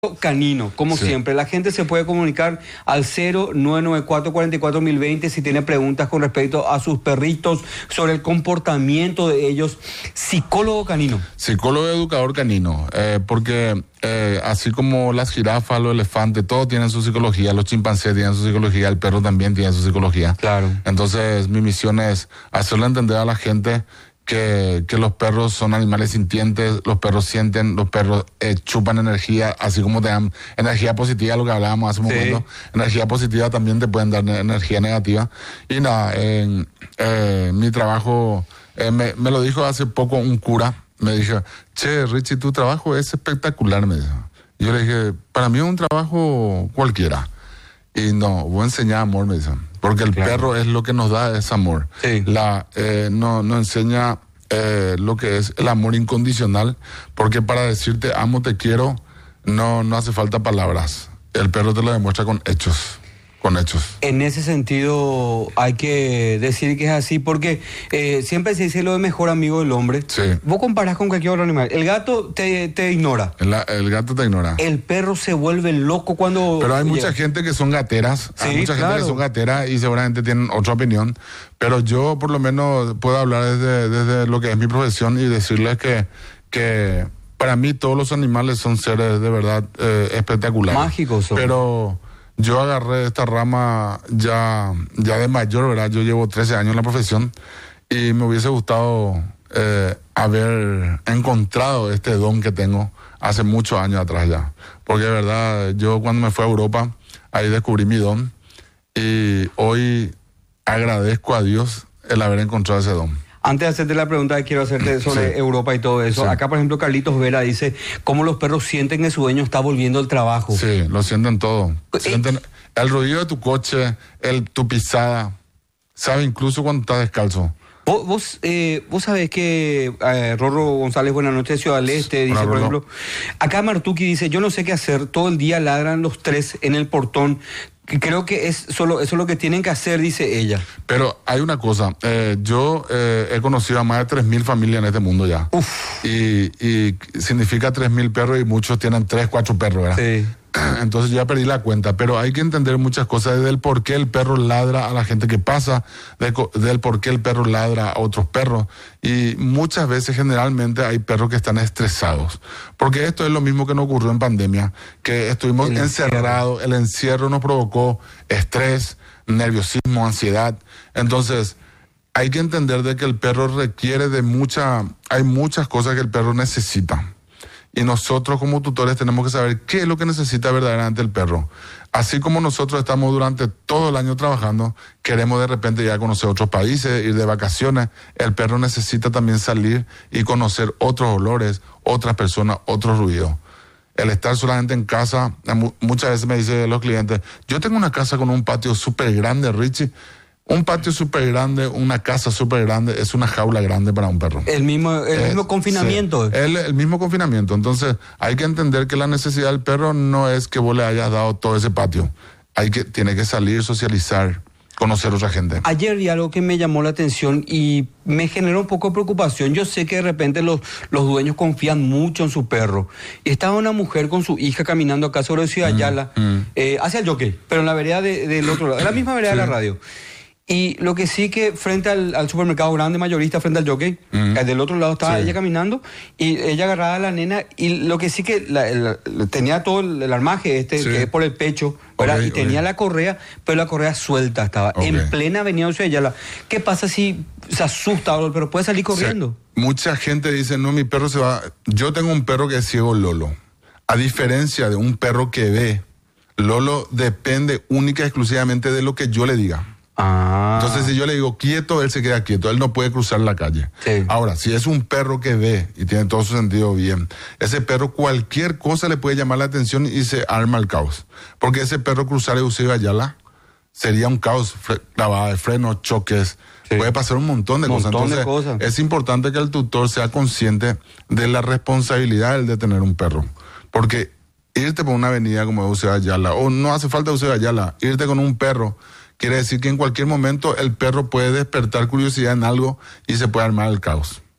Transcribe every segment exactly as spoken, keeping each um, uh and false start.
Canino, como sí. siempre, la gente se puede comunicar al cero nueve nueve cuatro, cuatro cuatro, mil veinte si tiene preguntas con respecto a sus perritos, sobre el comportamiento de ellos. Psicólogo canino. Psicólogo educador canino, eh, porque eh, así como las jirafas, los elefantes, todos tienen su psicología, los chimpancés tienen su psicología, el perro también tiene su psicología. Claro. Entonces mi misión es hacerle entender a la gente Que, que los perros son animales sintientes, los perros sienten, los perros eh, chupan energía, así como te dan energía positiva, lo que hablábamos hace un sí. momento, energía positiva también te pueden dar energía negativa. Y nada, eh, eh, mi trabajo, eh, me, me lo dijo hace poco un cura, me dijo, che, Richie, tu trabajo es espectacular, me dijo. Y yo le dije, para mí es un trabajo cualquiera. Y no, voy a enseñar amor, me dicen. Porque el claro. perro es lo que nos da ese amor. Sí. La, eh, no, nos enseña eh, lo que es el amor incondicional. Porque para decirte amo, te quiero, no, no hace falta palabras. El perro te lo demuestra con hechos. Con hechos. En ese sentido hay que decir que es así porque eh, siempre se dice lo de mejor amigo del hombre. Sí. Vos comparás con cualquier otro animal. El gato te, te ignora. El, el gato te ignora. El perro se vuelve loco cuando... Pero hay mucha gente que son gateras. Sí, hay mucha claro. gente que son gateras y seguramente tienen otra opinión. Pero yo por lo menos puedo hablar desde, desde lo que es mi profesión y decirles que... que para mí todos los animales son seres de verdad eh, espectaculares. Mágicos. Son. Pero... yo agarré esta rama ya, ya de mayor, ¿verdad? Yo llevo trece años en la profesión y me hubiese gustado eh, haber encontrado este don que tengo hace muchos años atrás ya. Porque de verdad, yo cuando me fui a Europa, ahí descubrí mi don y hoy agradezco a Dios el haber encontrado ese don. Antes de hacerte la pregunta que quiero hacerte sobre sí. Europa y todo eso, sí. acá por ejemplo Carlitos Vera dice cómo los perros sienten que su dueño está volviendo al trabajo. Sí, lo sienten todo. Sienten el ruido de tu coche, el, tu pisada, sabe incluso cuando estás descalzo. Vos, vos, eh, vos sabés que eh, Rorro González, buenas noches, Ciudad del Este, dice, por ejemplo, acá Martuki dice, yo no sé qué hacer, todo el día ladran los tres en el portón. Creo que es solo eso es lo que tienen que hacer, dice ella. Pero hay una cosa, eh, yo eh, he conocido a más de tres mil familias en este mundo ya. Uf. Y, y significa tres mil perros y muchos tienen tres, cuatro perros, ¿verdad? Sí. Entonces yo ya perdí la cuenta, pero hay que entender muchas cosas del por qué el perro ladra a la gente que pasa, de, del por qué el perro ladra a otros perros. Y muchas veces, generalmente, hay perros que están estresados. Porque esto es lo mismo que nos ocurrió en pandemia, que estuvimos el encerrados, encierro. El encierro nos provocó estrés, nerviosismo, ansiedad. Entonces, hay que entender de que el perro requiere de mucha, hay muchas cosas que el perro necesita. Y nosotros como tutores tenemos que saber qué es lo que necesita verdaderamente el perro. Así como nosotros estamos durante todo el año trabajando, queremos de repente ya conocer otros países, ir de vacaciones, el perro necesita también salir y conocer otros olores, otras personas, otros ruidos. El estar solamente en casa, muchas veces me dicen los clientes, yo tengo una casa con un patio súper grande, Richie. Un patio súper grande, una casa súper grande, es una jaula grande para un perro. El mismo, el eh, mismo confinamiento. Sí, el, el mismo confinamiento. Entonces, hay que entender que la necesidad del perro no es que vos le hayas dado todo ese patio. Hay que, tiene que salir, socializar, conocer a otra gente. Ayer vi algo que me llamó la atención y me generó un poco de preocupación. Yo sé que de repente los, los dueños confían mucho en su perro. Y estaba una mujer con su hija caminando acá sobre Ciudad Ayala, mm, mm. Eh, hacia el jockey, pero en la vereda de, del otro lado, en la misma vereda sí. de la radio. Y lo que sí que frente al, al supermercado grande mayorista, frente al jockey, uh-huh. del otro lado estaba sí. ella caminando y ella agarraba a la nena y lo que sí que la, la, tenía todo el, el armaje este, sí. que es por el pecho, okay, y tenía okay. la correa, pero la correa suelta estaba, okay. en plena avenida de Ciudad. ¿Qué pasa si se asusta o pero puede salir corriendo? Sí. Mucha gente dice, no, mi perro se va... Yo tengo un perro que es ciego Lolo. A diferencia de un perro que ve, Lolo depende única y exclusivamente de lo que yo le diga. Ah. Entonces, si yo le digo quieto, él se queda quieto, él no puede cruzar la calle. Sí. Ahora, si es un perro que ve y tiene todo su sentido bien, ese perro cualquier cosa le puede llamar la atención y se arma el caos. Porque ese perro cruzar Eusebio Ayala sería un caos, clavada de frenos, choques, sí. puede pasar un montón de un cosas. Montón Entonces, de cosas. Es importante que el tutor sea consciente de la responsabilidad de tener un perro. Porque irte por una avenida como Eusebio Ayala, o no hace falta Eusebio Ayala, irte con un perro, quiere decir que en cualquier momento el perro puede despertar curiosidad en algo y se puede armar el caos.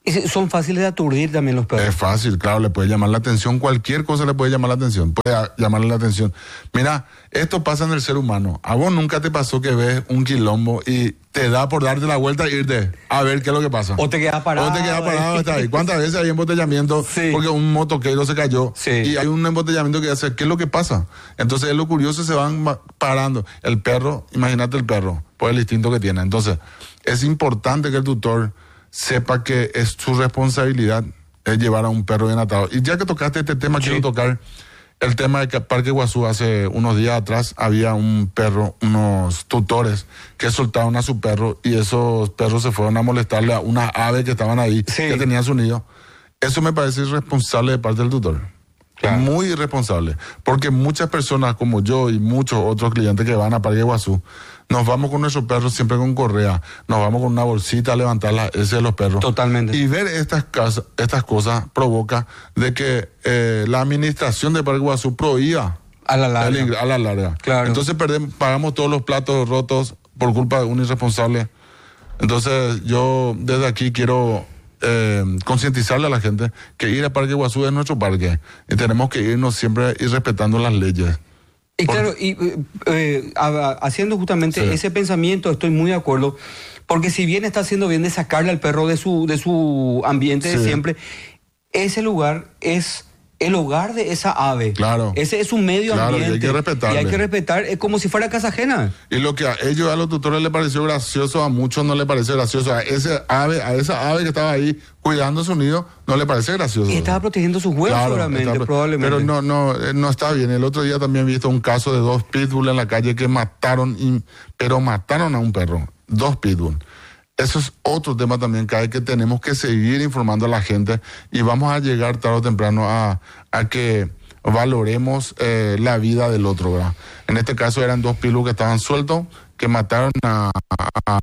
Es- son fáciles de aturdir también los perros. Es fácil, claro, le puede llamar la atención, cualquier cosa le puede llamar la atención, puede a- llamarle la atención. Mira, esto pasa en el ser humano. A vos nunca te pasó que ves un quilombo y te da por darte la vuelta e irte a ver qué es lo que pasa. O te quedas parado. O te quedas parado hasta ahí. ¿Cuántas veces hay embotellamiento Sí. porque un motoquero se cayó? Sí. Y hay un embotellamiento que hace, ¿qué es lo que pasa? Entonces es lo curioso, se van ma- parando. El perro, imagínate el perro, por el instinto que tiene. Entonces, es importante que el tutor sepa que es su responsabilidad es llevar a un perro bien atado. Y ya que tocaste este tema, Sí. quiero tocar el tema de que Parque Guazú hace unos días atrás había un perro, unos tutores que soltaron a su perro y esos perros se fueron a molestarle a unas aves que estaban ahí, Sí. que tenían su nido. Eso me parece irresponsable de parte del tutor. Claro. Muy irresponsable. Porque muchas personas como yo y muchos otros clientes que van a Parque Guazú, nos vamos con nuestros perros siempre con correa, nos vamos con una bolsita a levantar la S de los perros. Totalmente. Y ver estas, casas, estas cosas provoca de que eh, la administración de Parque Guazú prohíba A la el larga. ingre- a la larga. Claro. Entonces perdemos, pagamos todos los platos rotos por culpa de un irresponsable. Entonces yo desde aquí quiero eh, concientizarle a la gente que ir a Parque Guazú es nuestro parque y tenemos que irnos siempre y respetando las leyes. Y Por- claro, y eh, eh, a- haciendo justamente Sí. ese pensamiento, estoy muy de acuerdo, porque si bien está haciendo bien de sacarle al perro de su, de su ambiente de Sí. siempre, ese lugar es el hogar de esa ave. Claro. Ese es un medio Claro, y hay ambiente. que respetarle. Y hay que respetar, es como si fuera casa ajena. Y lo que a ellos, a los tutores les pareció gracioso, a muchos no les parece gracioso. A ese ave, a esa ave que estaba ahí cuidando su nido, no le parece gracioso. Y estaba protegiendo sus huevos Claro, seguramente, está- probablemente. Pero no, no, eh, no está bien. El otro día también he visto un caso de dos pitbull en la calle que mataron, y, pero mataron a un perro. Dos pitbull. Eso es otro tema también que hay que tenemos que seguir informando a la gente y vamos a llegar tarde o temprano a, a que valoremos eh, la vida del otro, ¿verdad? En este caso eran dos pitbull que estaban sueltos, que mataron a, a,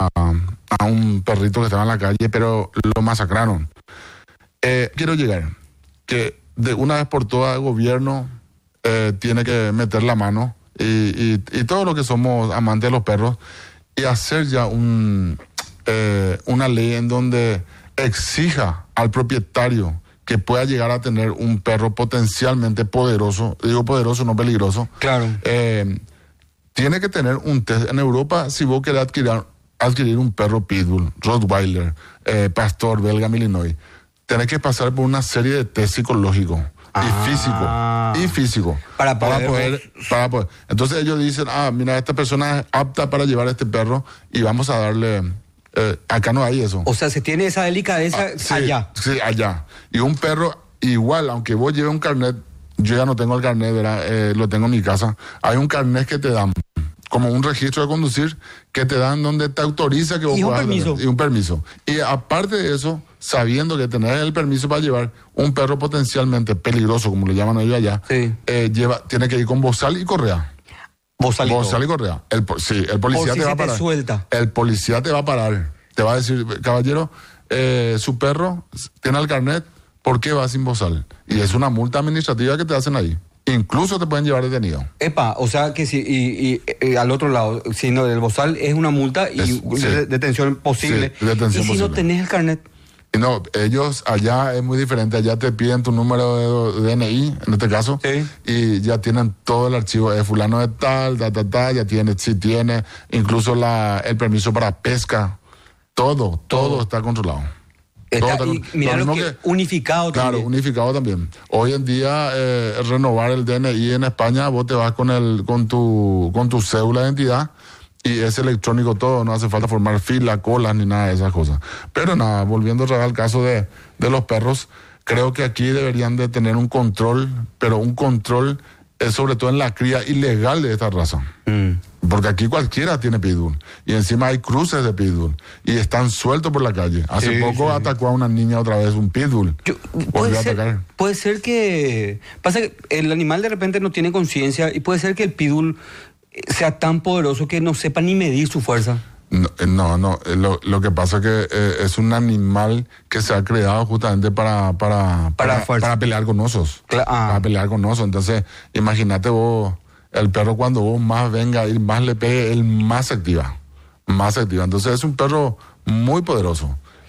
a un perrito que estaba en la calle, pero lo masacraron. Eh, quiero llegar que de una vez por todas el gobierno eh, tiene que meter la mano y, y, y todos los que somos amantes de los perros y hacer ya un, eh, una ley en donde exija al propietario que pueda llegar a tener un perro potencialmente poderoso, digo poderoso, no peligroso. Claro. Eh, tiene que tener un test. En Europa, si vos querés adquirir, adquirir un perro pitbull, Rottweiler, eh, pastor, belga, Illinois, tenés que pasar por una serie de test psicológicos Ah. y físico, y físico. Para poder- poder, para poder. Entonces ellos dicen, ah, mira, esta persona es apta para llevar a este perro y vamos a darle, eh, acá no hay eso. O sea, se tiene esa delicadeza Ah, sí, allá. Sí, allá. Y un perro, igual, aunque vos lleves un carnet, yo ya no tengo el carnet, ¿verdad? Eh, lo tengo en mi casa. Hay un carnet que te dan, como un registro de conducir, que te dan donde te autoriza que vos Y un puedas permiso. tener. Y un permiso. Y aparte de eso, sabiendo que tenés el permiso para llevar un perro potencialmente peligroso, como le llaman ellos allá, Sí. eh, lleva, tiene que ir con bozal y correa. Vos salís. Bozal y correa. El, po- sí, el policía Por si te va se a te parar. suelta. El policía te va a parar. Te va a decir, caballero, eh, su perro tiene el carnet, ¿por qué va sin bozal? Y es una multa administrativa que te hacen ahí. Incluso te pueden llevar detenido. Epa, o sea que si, y, y, y al otro lado, si no, del bozal es una multa y Es- sí. de- detención posible. Sí, detención y si no posible. tenés el carnet, Y no, ellos allá es muy diferente. Allá te piden tu número de D N I, en este caso, Sí. y ya tienen todo el archivo de fulano de tal, ta, ta, ta, ya tiene, sí tiene, incluso la, el permiso para pesca. Todo, todo, Todo. está controlado. está, Todo y está- mirá lo lo mismo que, que- unificado Claro, también. unificado también. Hoy en día, eh, renovar el D N I en España, vos te vas con el con tu con tu cédula de identidad y es electrónico todo, no hace falta formar fila, colas ni nada de esas cosas. Pero nada, volviendo otra vez al caso de, de los perros, creo que aquí deberían de tener un control, pero un control eh, sobre todo en la cría ilegal de esta raza. Mm. Porque aquí cualquiera tiene pitbull. Y encima hay cruces de pitbull. Y están sueltos por la calle. Hace Sí, poco sí. atacó a una niña otra vez un pitbull. Yo- Volvió puede, a ser, atacar. puede ser que. Pasa que el animal de repente no tiene conciencia y puede ser que el pitbull eh, sea tan poderoso que no sepa ni medir su fuerza. No, eh, no, no. eh, Lo, lo que pasa es que eh, es un animal que se ha creado justamente para para, Para fuerza. para pelear con osos. Cla- ah. Para pelear con osos. Entonces, imagínate vos, el perro cuando vos más venga y más le pegue, él más se activa. Más se activa. Entonces es un perro muy poderoso.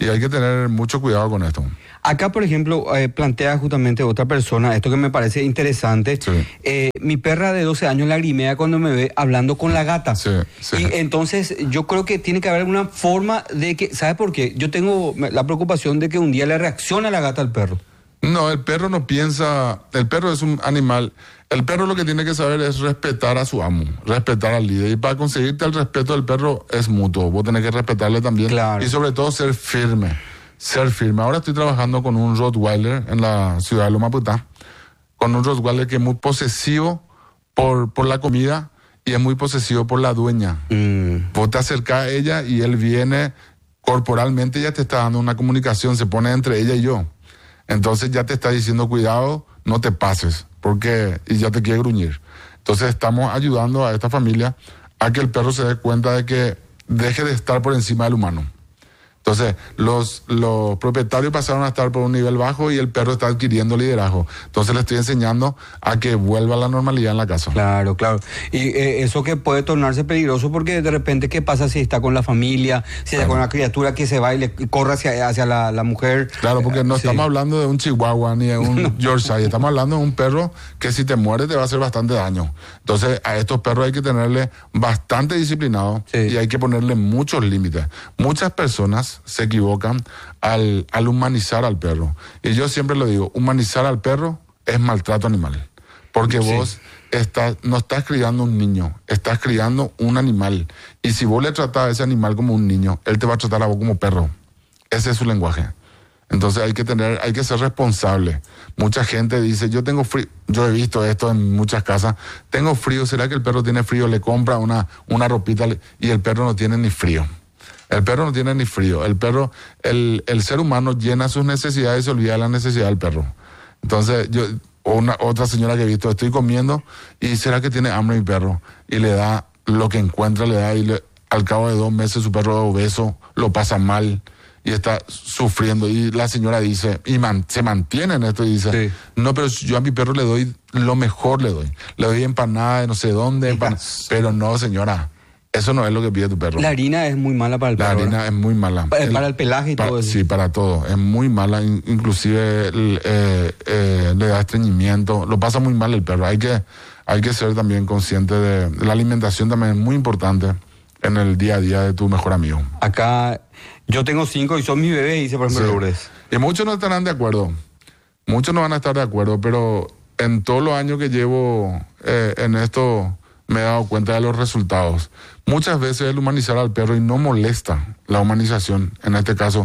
Y hay que tener mucho cuidado con esto. Acá, por ejemplo, eh, plantea justamente otra persona, esto que me parece interesante. Sí. Eh, mi perra de doce años lagrimea cuando me ve hablando con la gata. Sí, sí. Y entonces yo creo que tiene que haber alguna forma de que, ¿sabe por qué? Yo tengo la preocupación de que un día le reacciona la gata al perro. No, el perro no piensa, el perro es un animal, el perro lo que tiene que saber es respetar a su amo, respetar al líder, y para conseguirte el respeto del perro es mutuo, vos tenés que respetarle también, claro. Y sobre todo ser firme, ser firme. Ahora estoy trabajando con un Rottweiler en la ciudad de Loma Putá, con un Rottweiler que es muy posesivo por, por la comida y es muy posesivo por la dueña. Mm. Vos te acercás a ella y él viene corporalmente, ya te está dando una comunicación, se pone entre ella y yo. Entonces ya te está diciendo, cuidado, no te pases, porque y ya te quiere gruñir. Entonces estamos ayudando a esta familia a que el perro se dé cuenta de que deje de estar por encima del humano. Entonces, los, los propietarios pasaron a estar por un nivel bajo y el perro está adquiriendo liderazgo. Entonces, le estoy enseñando a que vuelva a la normalidad en la casa. Claro, claro. Y eh, eso que puede tornarse peligroso porque de repente, ¿qué pasa si está con la familia? Si está claro. con una criatura que se va y le corre hacia, hacia la, la mujer. Claro, porque no sí. estamos hablando de un chihuahua ni de un no. Yorkshire. Estamos hablando de un perro que si te muere te va a hacer bastante daño. Entonces, a estos perros hay que tenerle bastante disciplinado sí. y hay que ponerle muchos límites. Muchas personas se equivocan al, al humanizar al perro. Y yo siempre lo digo, humanizar al perro es maltrato animal. Porque sí. vos estás, no estás criando un niño, estás criando un animal. Y si vos le tratás a ese animal como un niño, él te va a tratar a vos como perro. Ese es su lenguaje. Entonces hay que tener, hay que ser responsable. Mucha gente dice, yo tengo frío, yo he visto esto en muchas casas, tengo frío, ¿será que el perro tiene frío? Le compra una, una ropita y el perro no tiene ni frío. El perro no tiene ni frío. El perro, el, el ser humano llena sus necesidades y se olvida de la necesidad del perro. Entonces, yo, una, otra señora que he visto, estoy comiendo y ¿será que tiene hambre mi perro? Y le da lo que encuentra, le da y le, al cabo de dos meses su perro es obeso, lo pasa mal y está sufriendo. Y la señora dice, y man, se mantiene en esto y dice, sí. no, pero yo a mi perro le doy lo mejor, le doy. Le doy empanada de no sé dónde, empanada, pero no, señora. Eso no es lo que pide tu perro. La harina es muy mala para el la perro. La harina ¿verdad? es muy mala. Para el, para el pelaje y para, todo eso. Sí, para todo. Es muy mala. Inclusive eh, eh, le da estreñimiento. Lo pasa muy mal el perro. Hay que, hay que ser también consciente de, de la alimentación, también es muy importante en el día a día de tu mejor amigo. Acá yo tengo cinco y son mis bebés, dice por ejemplo sí. Lourdes. Y muchos no estarán de acuerdo. Muchos no van a estar de acuerdo, pero en todos los años que llevo eh, en esto me he dado cuenta de los resultados. Muchas veces el humanizar al perro y no molesta la humanización. En este caso,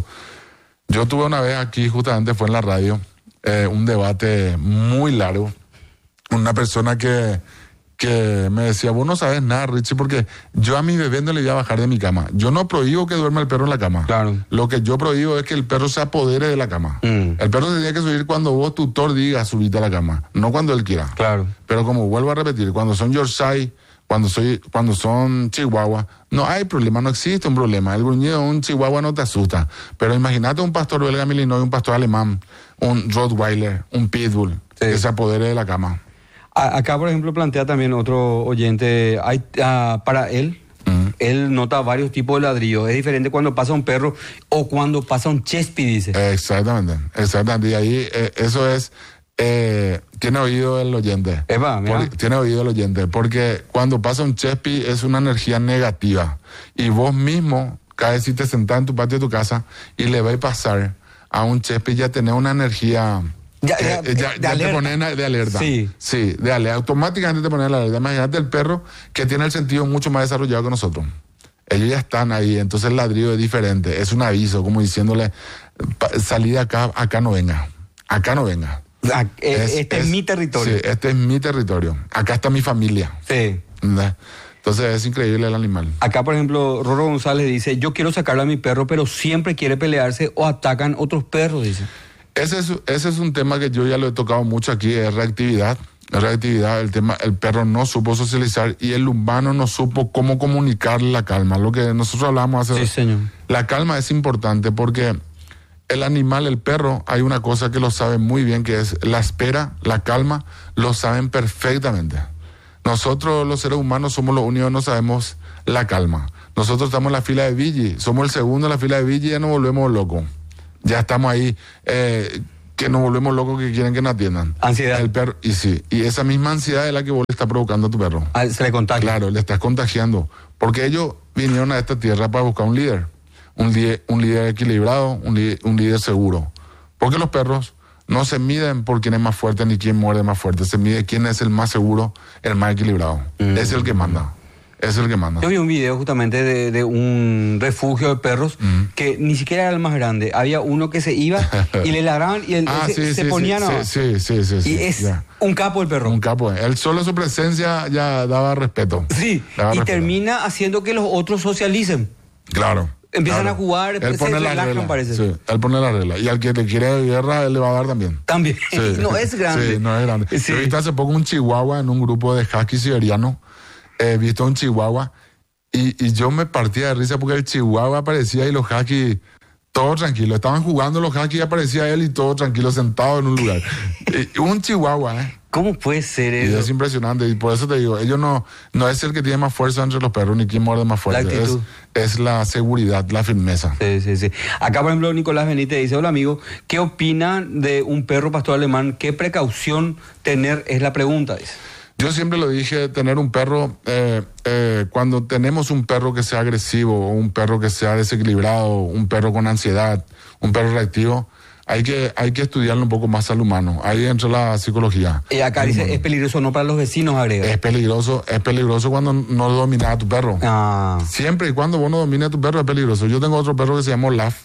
yo tuve una vez aquí, justamente fue en la radio, eh, un debate muy largo. Una persona que, que me decía, vos no sabes nada, Richie, porque yo a mi bebé no le voy a bajar de mi cama. Yo no prohíbo que duerma el perro en la cama. Claro. Lo que yo prohíbo es que el perro se apodere de la cama. Mm. El perro se tiene que subir cuando vos, tutor, digas subirte a la cama, no cuando él quiera. Claro. Pero como vuelvo a repetir, cuando son Yorkshire, cuando soy, cuando son chihuahua, no hay problema, no existe un problema. El gruñido de un chihuahua no te asusta. Pero imagínate un pastor belga Malinois, un pastor alemán, un Rottweiler, un Pitbull, sí. que se apodere de la cama. Acá, por ejemplo, plantea también otro oyente, hay, uh, para él, uh-huh. él nota varios tipos de ladrillos. Es diferente cuando pasa un perro o cuando pasa un chespi, dice. Exactamente, exactamente. Y ahí eh, eso es... Eh, tiene oído el oyente. Eva, mira. Tiene oído el oyente. Porque cuando pasa un chespi es una energía negativa. Y vos mismo, cada vez si te sentás en tu patio de tu casa y le vais a pasar a un chespi, ya tenés una energía. Ya, ya, eh, ya, ya te pones de alerta. Sí. Sí, de alerta. Automáticamente te pones de alerta. Imagínate el perro que tiene el sentido mucho más desarrollado que nosotros. Ellos ya están ahí, entonces el ladrillo es diferente. Es un aviso, como diciéndole: salí de acá, acá no venga. Acá no venga. Es, este es, es mi territorio. Sí, este es mi territorio. Acá está mi familia. Sí. Entonces es increíble el animal. Acá, por ejemplo, Roro González dice, yo quiero sacarlo a mi perro, pero siempre quiere pelearse o atacan otros perros, dice. Ese es, ese es un tema que yo ya lo he tocado mucho aquí, es reactividad. Reactividad, el tema, el perro no supo socializar y el humano no supo cómo comunicarle la calma. Lo que nosotros hablábamos hace... Sí, señor. La calma es importante porque... El animal, el perro, hay una cosa que lo sabe muy bien, que es la espera, la calma, lo saben perfectamente. Nosotros los seres humanos somos los únicos que no sabemos la calma. Nosotros estamos en la fila de Villi, somos el segundo en la fila de Villi y ya nos volvemos locos. Ya estamos ahí, eh, que nos volvemos locos que quieren que nos atiendan. Ansiedad. El perro, y sí, y esa misma ansiedad es la que vos le estás provocando a tu perro. Ah, se le contagia. Claro, le estás contagiando. Porque ellos vinieron a esta tierra para buscar un líder. Un líder, un líder equilibrado, un líder, un líder seguro. Porque los perros no se miden por quién es más fuerte ni quién muerde más fuerte. Se mide quién es el más seguro, el más equilibrado. Mm. Es el que manda. Es el que manda. Yo vi un video justamente de, de un refugio de perros mm. que ni siquiera era el más grande. Había uno que se iba y le ladraban y él ah, se, sí, se sí, ponía... Sí, no, sí, sí, sí, sí. Y es ya. un capo el perro. Un capo. Él solo su presencia ya daba respeto. Sí, daba y respeto. termina haciendo que los otros socialicen. Claro. Empiezan claro. a jugar, él pone se la relajan, regla, parece. Sí, él pone la regla. Y al que le quiere guerra, él le va a dar también. También. Sí. No es grande. Sí, no es grande. Sí. Yo he visto hace poco un chihuahua en un grupo de husky siberiano. He visto un chihuahua y, y yo me partía de risa porque el chihuahua aparecía y los husky todo tranquilo. Estaban jugando los husky y aparecía él y todo tranquilo sentado en un lugar. y, un chihuahua, ¿eh? ¿Cómo puede ser eso? Y es impresionante y por eso te digo, ellos no, no es el que tiene más fuerza entre los perros ni quien muerde más fuerte. La actitud. Es, es la seguridad, la firmeza. Sí, sí, sí. Acá, por ejemplo, Nicolás Benítez dice, hola amigo, ¿qué opinan de un perro pastor alemán? ¿Qué precaución tener? Es la pregunta, dice. Yo siempre lo dije, tener un perro, eh, eh, cuando tenemos un perro que sea agresivo, o un perro que sea desequilibrado, un perro con ansiedad, un perro reactivo, hay que, hay que estudiarlo un poco más al humano. Ahí entra la psicología. Y acá dice, humano. Es peligroso no para los vecinos, agrega. Es peligroso, es peligroso cuando no dominas a tu perro. Ah. Siempre y cuando vos no domines a tu perro es peligroso. Yo tengo otro perro que se llama Olaf,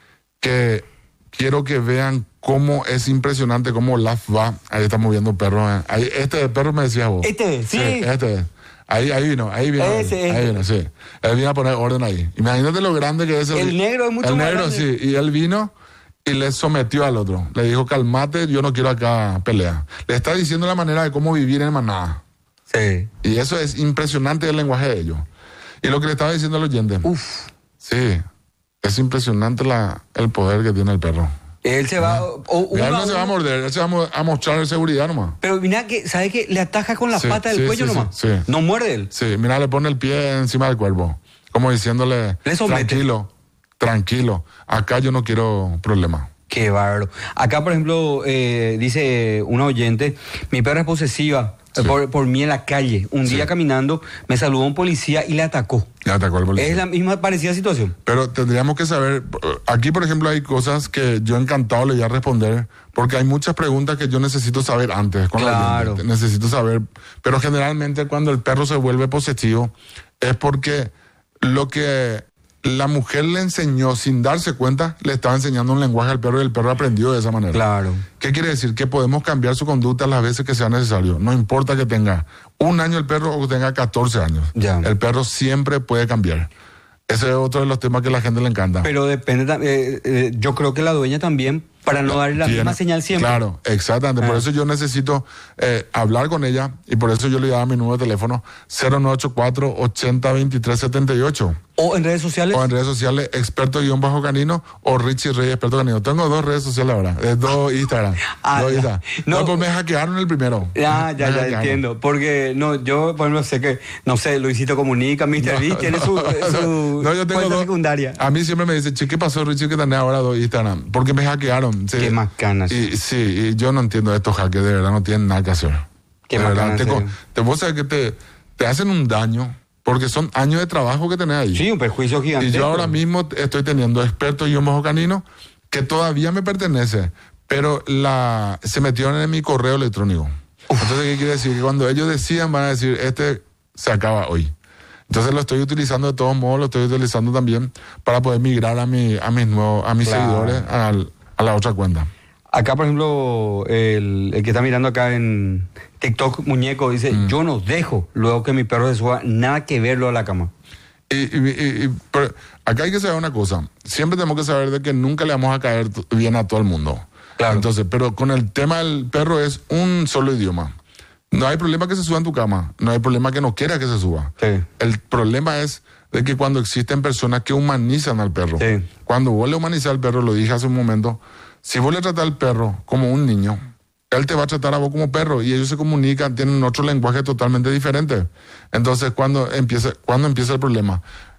que quiero que vean cómo es impresionante cómo Olaf va. Ahí está moviendo perros. ¿eh? Ahí, este perro me decía vos. Este, sí. sí este. Ahí, ahí vino, ahí vino. Ese, ahí, ahí vino, sí. Él vino a poner orden ahí. Imagínate lo grande que es el... El negro es mucho el más negro, grande. sí. Y él vino y le sometió al otro. Le dijo, calmate, yo no quiero acá pelea. Le está diciendo la manera de cómo vivir en manada. Sí. Y eso es impresionante el lenguaje de ellos. Y lo que le estaba diciendo al oyente. Uf. Sí. Es impresionante la, el poder que tiene el perro. Él se va... O, o él no uno, se va a morder, él se va a mostrar seguridad nomás. Pero mira que, ¿sabe qué? Le ataja con la sí, pata del sí, cuello sí, nomás. Sí, sí. No muerde él. Sí, mira, le pone el pie encima del cuerpo. Como diciéndole, le tranquilo, tranquilo. Acá yo no quiero problema. Qué bárbaro. Acá, por ejemplo, eh, dice una oyente, mi perra es posesiva. Sí. Por, por mí en la calle. Un sí. día caminando me saludó un policía y le atacó. Le atacó al policía. Es la misma parecida situación. Pero tendríamos que saber, aquí por ejemplo hay cosas que yo encantado le voy a responder, porque hay muchas preguntas que yo necesito saber antes. Con claro. La necesito saber, pero generalmente cuando el perro se vuelve posesivo es porque lo que la mujer le enseñó sin darse cuenta, le estaba enseñando un lenguaje al perro y el perro aprendió de esa manera. Claro. ¿Qué quiere decir? Que podemos cambiar su conducta las veces que sea necesario. No importa que tenga un año el perro o que tenga catorce años. Ya. El perro siempre puede cambiar. Ese es otro de los temas que a la gente le encanta. Pero depende, eh, eh, yo creo que la dueña también, para no darle la Tiene, misma señal siempre. Claro, exactamente. Ah. Por eso yo necesito eh, hablar con ella y por eso yo le daba mi número de teléfono cero nueve ocho cuatro, ochenta, veintitrés, setenta y ocho. O en redes sociales. O en redes sociales, experto guión bajo canino o Richie Rey, experto canino. Tengo dos redes sociales ahora, eh, dos Instagram. ah, dos ya. Instagram. No, no, pues me hackearon el primero. Ya, ya, me ya hackearon. entiendo. Porque no, yo, por ejemplo, sé que, no sé, Luisito Comunica, mister Beast, tiene su, su no, yo tengo cuenta dos, secundaria. A mí siempre me dice, che, ¿qué pasó, Richie, que tenés ahora dos Instagram? Porque me hackearon. Sí. Qué más canas. Y, sí, y yo no entiendo estos hackers, de verdad, no tienen nada que hacer. Qué de más verdad, canas. te, te, vos sabés que te, te hacen un daño. Porque son años de trabajo que tenés ahí. Sí, un perjuicio gigante. Y yo ahora mismo estoy teniendo expertos y un bajo canino que todavía me pertenece, pero la se metieron en mi correo electrónico. Uf. Entonces, ¿qué quiere decir? Que cuando ellos decidan van a decir, este se acaba hoy. Entonces lo estoy utilizando de todos modos, lo estoy utilizando también para poder migrar a, mi, a mis nuevos, a mis claro. seguidores a, a la otra cuenta. Acá, por ejemplo, el, el que está mirando acá en TikTok, Muñeco, dice, mm. yo no dejo luego que mi perro se suba, nada que verlo a la cama. Y, y, y, y pero acá hay que saber una cosa, siempre tenemos que saber de que nunca le vamos a caer bien a todo el mundo. Claro. Entonces, pero con el tema del perro es un solo idioma. No hay problema que se suba en tu cama, no hay problema que no quiera que se suba. Sí. El problema es de que cuando existen personas que humanizan al perro, sí. cuando vos le humanizas al perro, lo dije hace un momento, si vos le tratás al perro como un niño, él te va a tratar a vos como perro y ellos se comunican, tienen otro lenguaje totalmente diferente. Entonces, cuando empieza, cuando empieza el problema?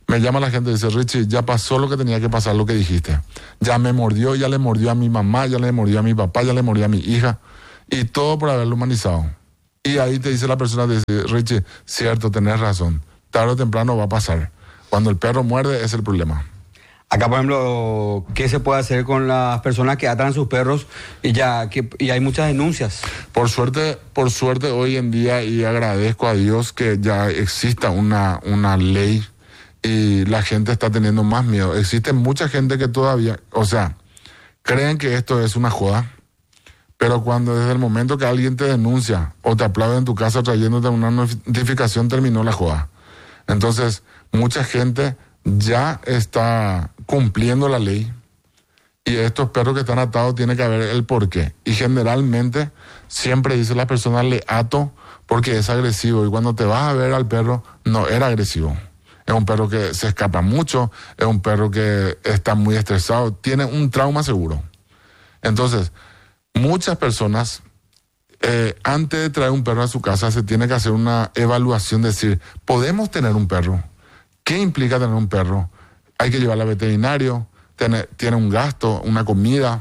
Me llama la gente y dice, Richie, ya pasó lo que tenía que pasar, lo que dijiste. Ya me mordió, ya le mordió a mi mamá, ya le mordió a mi papá, ya le mordió a mi hija. Y todo por haberlo humanizado. Y ahí te dice la persona, te dice, Richie, cierto, tenés razón. Tarde o temprano va a pasar. Cuando el perro muerde es el problema. Acá, por ejemplo, ¿qué se puede hacer con las personas que atan a sus perros y ya que y hay muchas denuncias? Por suerte, por suerte hoy en día, y agradezco a Dios que ya exista una, una ley y la gente está teniendo más miedo. Existe mucha gente que todavía, o sea, creen que esto es una joda, pero cuando desde el momento que alguien te denuncia o te aplaude en tu casa trayéndote una notificación, terminó la joda. Entonces, mucha gente ya está cumpliendo la ley y estos perros que están atados tiene que haber el porqué. Y generalmente siempre dice la persona, le ato porque es agresivo, y cuando te vas a ver al perro, no era agresivo. Es un perro que se escapa mucho, es un perro que está muy estresado, tiene un trauma seguro. Entonces, muchas personas, eh, antes de traer un perro a su casa, se tiene que hacer una evaluación, decir, ¿podemos tener un perro? ¿Qué implica tener un perro? Hay que llevarlo al veterinario, tiene, tiene un gasto, una comida,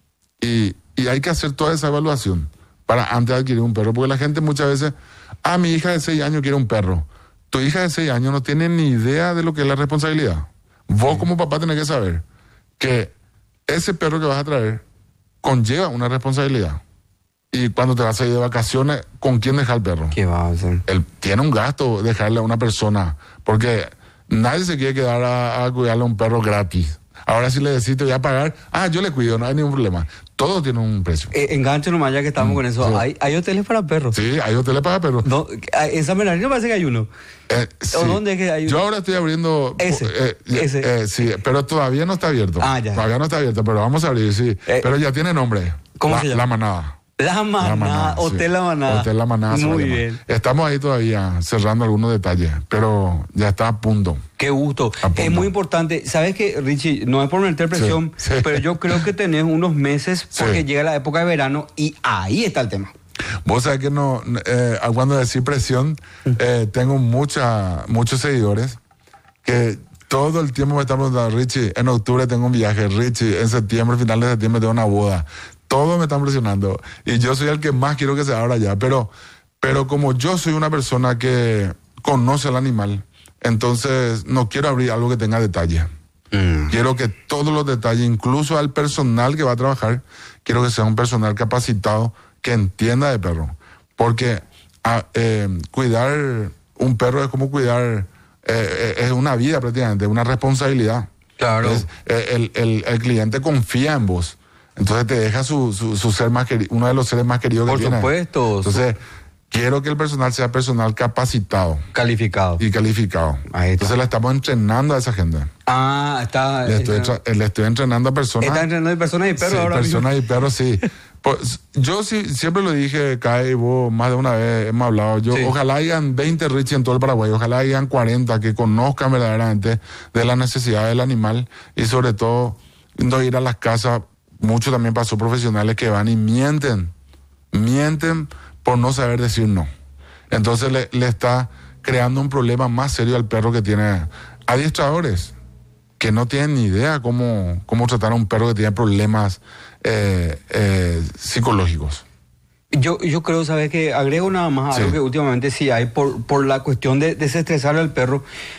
y, y hay que hacer toda esa evaluación para antes de adquirir un perro, porque la gente muchas veces, ah, mi hija de seis años quiere un perro. Tu hija de seis años no tiene ni idea de lo que es la responsabilidad. Vos sí, como papá tenés que saber que ese perro que vas a traer conlleva una responsabilidad. Y cuando te vas a ir de vacaciones, ¿con quién dejar el perro? ¿Qué va a hacer? Él tiene un gasto dejarle a una persona, porque nadie se quiere quedar a, a cuidarle a un perro gratis. Ahora si le decís te voy a pagar, ah, yo le cuido, no hay ningún problema. Todo tiene un precio. Eh, enganche nomás, ya que estamos mm, con eso. Sí. ¿Hay, ¿Hay hoteles para perros? Sí, hay hoteles para perros. No, en San Bernardino parece que hay uno. Eh, sí. ¿O dónde es que hay uno? Yo ahora estoy abriendo... Ese, eh, ese. Eh, sí, pero todavía no está abierto. Ah, ya. Todavía no está abierto, pero vamos a abrir, sí. Eh, pero ya tiene nombre. ¿Cómo la, se llama? La Manada. La Manada, la manada Hotel sí. La Manada. Hotel La Manada. Muy bien. Estamos ahí todavía cerrando algunos detalles, pero ya está a punto. Qué gusto. Punto. Es muy importante. ¿Sabes qué, Richie? No es por meter presión, sí, sí. pero yo creo que tenés unos meses porque sí. llega la época de verano y ahí está el tema. Vos sabés que no, eh, cuando decís presión, eh, tengo mucha, muchos seguidores que todo el tiempo me están preguntando, Richie, en octubre tengo un viaje, Richie, en septiembre, final de septiembre tengo una boda. Todos me están presionando y yo soy el que más quiero que se abra ya, pero, pero como yo soy una persona que conoce al animal, entonces no quiero abrir algo que tenga detalle. Mm. Quiero que todos los detalles, incluso al personal que va a trabajar, quiero que sea un personal capacitado que entienda de perro, porque a, eh, cuidar un perro es como cuidar, eh, es una vida prácticamente, una responsabilidad. Claro. Es, eh, el, el, el cliente confía en vos. Entonces te deja su, su, su ser más querido, uno de los seres más queridos Por que tiene. Por supuesto. Entonces, quiero que el personal sea personal capacitado. Calificado. Y calificado. Ahí está. Entonces le estamos entrenando a esa gente. Ah, está. Le estoy, tra- le estoy entrenando a personas. Está entrenando a personas y perros sí, ahora personas mismo. y perros, sí. Pues, yo sí, siempre lo dije, Kai, vos más de una vez hemos hablado. Yo, sí. Ojalá hayan veinte Richie en todo el Paraguay, ojalá hayan cuarenta que conozcan verdaderamente de la necesidad del animal y sobre todo no ir a las casas. Mucho también pasó profesionales que van y mienten, mienten por no saber decir no. Entonces le, le está creando un problema más serio al perro que tiene adiestradores que no tienen ni idea cómo, cómo tratar a un perro que tiene problemas eh, eh, psicológicos. Yo, yo creo, ¿sabes qué? Agrego nada más algo sí. que últimamente sí hay por, por la cuestión de desestresar al perro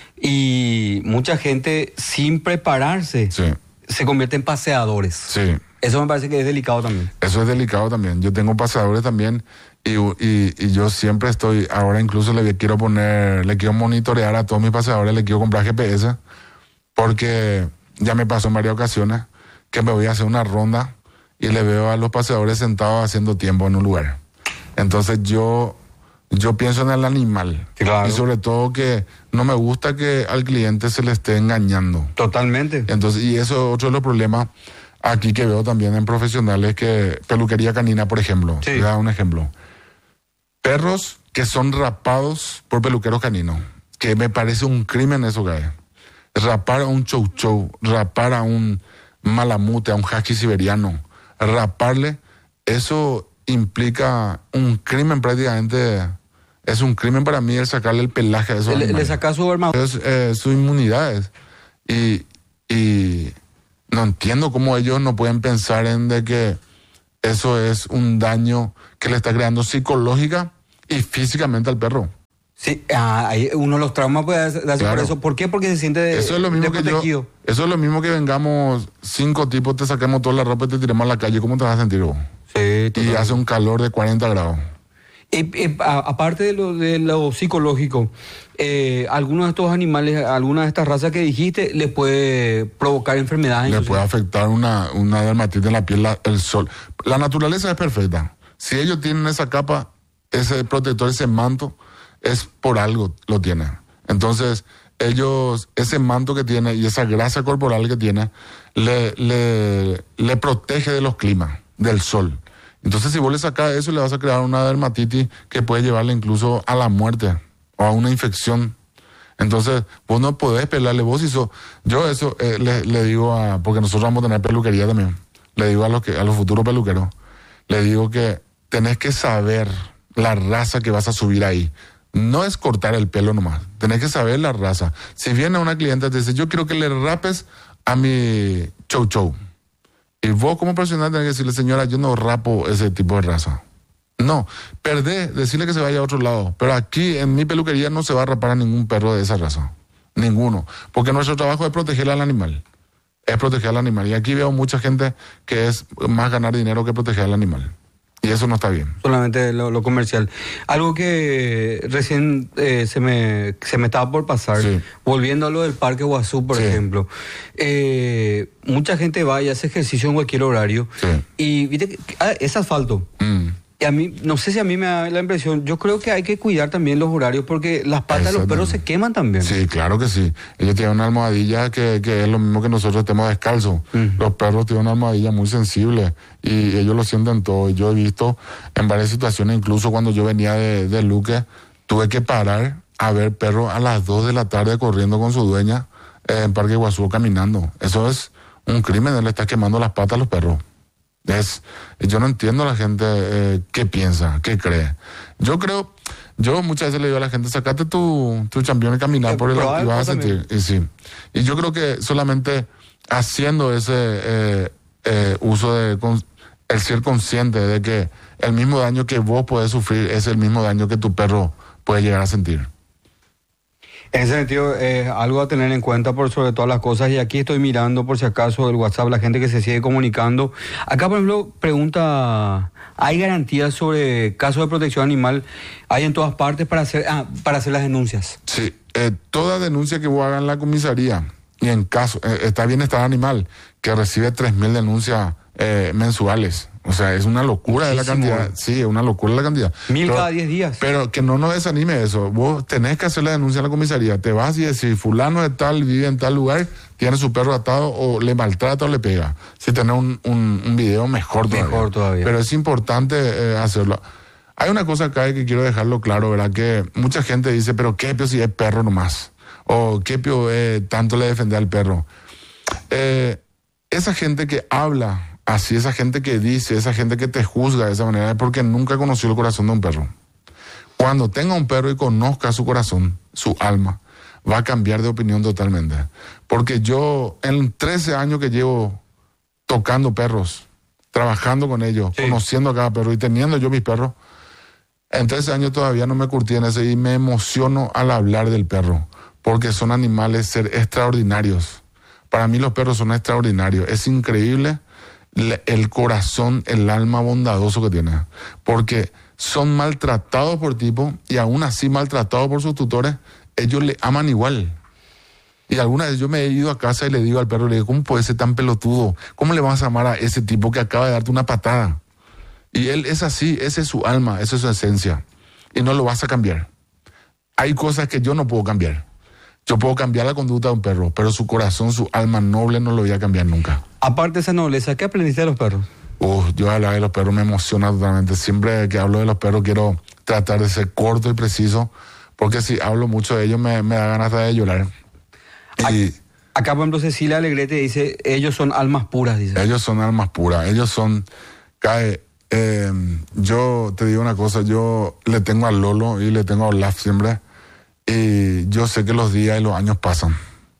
y mucha gente sin prepararse sí. se convierte en paseadores. Sí. Eso me parece que es delicado también. Eso es delicado también. Yo tengo paseadores también y, y, y yo siempre estoy, ahora incluso le quiero poner, le quiero monitorear a todos mis paseadores, le quiero comprar G P S, porque ya me pasó en varias ocasiones que me voy a hacer una ronda y le veo a los paseadores sentados haciendo tiempo en un lugar. Entonces yo, yo pienso en el animal. Claro. Y sobre todo que no me gusta que al cliente se le esté engañando. Totalmente. Entonces, y eso es otro de los problemas aquí que veo también en profesionales, que peluquería canina, por ejemplo. Sí. Te da un ejemplo. Perros que son rapados por peluqueros caninos, que me parece un crimen eso que hay. Rapar a un chow chow, rapar a un malamute, a un husky siberiano, raparle, eso implica un crimen prácticamente Es un crimen para mí el sacarle el pelaje a esos Le, animales. le saca su armadura. Es, eh, su inmunidad. Y, y no entiendo cómo ellos no pueden pensar en de que eso es un daño que le está creando psicológica y físicamente al perro. Sí, ah, hay uno de los traumas puede darse Claro. por eso. ¿Por qué? Porque se siente Eso es lo mismo que yo, desprotegido. eso es lo mismo que vengamos cinco tipos, te saquemos toda la ropa y te tiremos a la calle. ¿Cómo te vas a sentir vos? Sí, Y totalmente. hace un calor de cuarenta grados. Y, y, a- aparte de lo, de lo psicológico, eh, algunos de estos animales, algunas de estas razas que dijiste, les puede provocar enfermedades. Le inclusive. puede afectar una, una dermatitis en la piel, la- el sol. La naturaleza es perfecta. Si ellos tienen esa capa, ese protector, ese manto, es por algo lo tienen. Entonces, ellos, ese manto que tiene y esa grasa corporal que tiene, le, le, le protege de los climas, del sol. Entonces, si vos le sacas eso, le vas a crear una dermatitis que puede llevarle incluso a la muerte o a una infección. Entonces, vos no podés pelarle, vos hizo. Yo eso eh, le, le digo a, porque nosotros vamos a tener peluquería también, le digo a los, que, a los futuros peluqueros, le digo que tenés que saber la raza que vas a subir ahí. No es cortar el pelo nomás, tenés que saber la raza. Si viene una clienta y te dice, yo quiero que le rapes a mi chow chow. Y vos como profesional tenés que decirle, señora, yo no rapo ese tipo de raza. No, perdé, decirle que se vaya a otro lado. Pero aquí en mi peluquería no se va a rapar a ningún perro de esa raza. Ninguno. Porque nuestro trabajo es proteger al animal. Es proteger al animal. Y aquí veo mucha gente que es más ganar dinero que proteger al animal. Y eso no está bien. Solamente lo, lo comercial. Algo que recién eh, se, me, se me estaba por pasar, Sí. volviendo a lo del Parque Guazú, por Sí. ejemplo. Eh, mucha gente va y hace ejercicio en cualquier horario. Sí. Y viste, que- ah, es asfalto. Mm. Y a mí, no sé si a mí me da la impresión, yo creo que hay que cuidar también los horarios porque las patas de los perros se queman también. Sí, claro que sí. Ellos tienen una almohadilla que, que es lo mismo que nosotros estemos descalzos. Ujú. Los perros tienen una almohadilla muy sensible y ellos lo sienten todo. Y yo he visto en varias situaciones, incluso cuando yo venía de, de Luque, tuve que parar a ver perros a las dos de la tarde corriendo con su dueña eh, en Parque Iguazú caminando. Eso es un crimen, le está quemando las patas a los perros. Es, yo no entiendo a la gente eh, qué piensa, qué cree. Yo creo, yo muchas veces le digo a la gente, sacate tu, tu campeón y caminar Eh, por el probar y vas a también. sentir. Y sí. Y yo creo que solamente haciendo ese eh, eh, uso de con- el ser consciente de que el mismo daño que vos podés sufrir es el mismo daño que tu perro puede llegar a sentir. En ese sentido, es algo a tener en cuenta por sobre todas las cosas. Y aquí estoy mirando, por si acaso, el WhatsApp, la gente que se sigue comunicando. Acá, por ejemplo, pregunta, ¿hay garantías sobre casos de protección animal? ¿Hay en todas partes para hacer, ah, para hacer las denuncias? Sí, eh, toda denuncia que vos hagas en la comisaría y en caso, eh, está bienestar animal, que recibe tres mil denuncias eh, mensuales. O sea, es una locura de la Muchísimo. cantidad. Sí, es una locura la cantidad. Mil Pero- cada diez días. Pero que no nos desanime eso. Vos tenés que hacer la denuncia en la comisaría. Te vas y decís, fulano de tal vive en tal lugar, tiene su perro atado o le maltrata o le pega. Si tenés un, un, un video, mejor todavía. Mejor todavía. Pero es importante eh, hacerlo. Hay una cosa acá que quiero dejarlo claro, ¿verdad? Que mucha gente dice, pero qué pio si es perro nomás. O qué pio eh, tanto le defende al perro. Eh, esa gente que habla así, esa gente que dice, esa gente que te juzga de esa manera, es porque nunca conoció el corazón de un perro. Cuando tenga un perro y conozca su corazón, su alma, va a cambiar de opinión totalmente. Porque yo, en trece años que llevo tocando perros, trabajando con ellos, Sí. conociendo a cada perro y teniendo yo mis perros, en trece años todavía no me curtí en ese y me emociono al hablar del perro, porque son animales ser extraordinarios. Para mí los perros son extraordinarios. Es increíble le- el corazón, el alma bondadoso que tienen, porque son maltratados por tipo y aún así maltratados por sus tutores, ellos le aman igual. Y alguna vez yo me he ido a casa y le digo al perro, le digo, ¿cómo puede ser tan pelotudo? ¿Cómo le vas a amar a ese tipo que acaba de darte una patada? Y él es así, esa es su alma, esa es su esencia. Y no lo vas a cambiar. Hay cosas que yo no puedo cambiar. Yo puedo cambiar la conducta de un perro, pero su corazón, su alma noble no lo voy a cambiar nunca. Aparte de esa nobleza, ¿qué aprendiste de los perros? Uf, yo hablar de los perros me emociona totalmente. Siempre que hablo de los perros quiero tratar de ser corto y preciso, porque si hablo mucho de ellos me, me da ganas de llorar. Y Acá, por ejemplo, Cecilia Alegrete dice, ellos son almas puras, dice. ellos son almas puras, ellos son, cae, eh, yo te digo una cosa, yo le tengo a Lolo y le tengo a Olaf siempre, y yo sé que los días y los años pasan,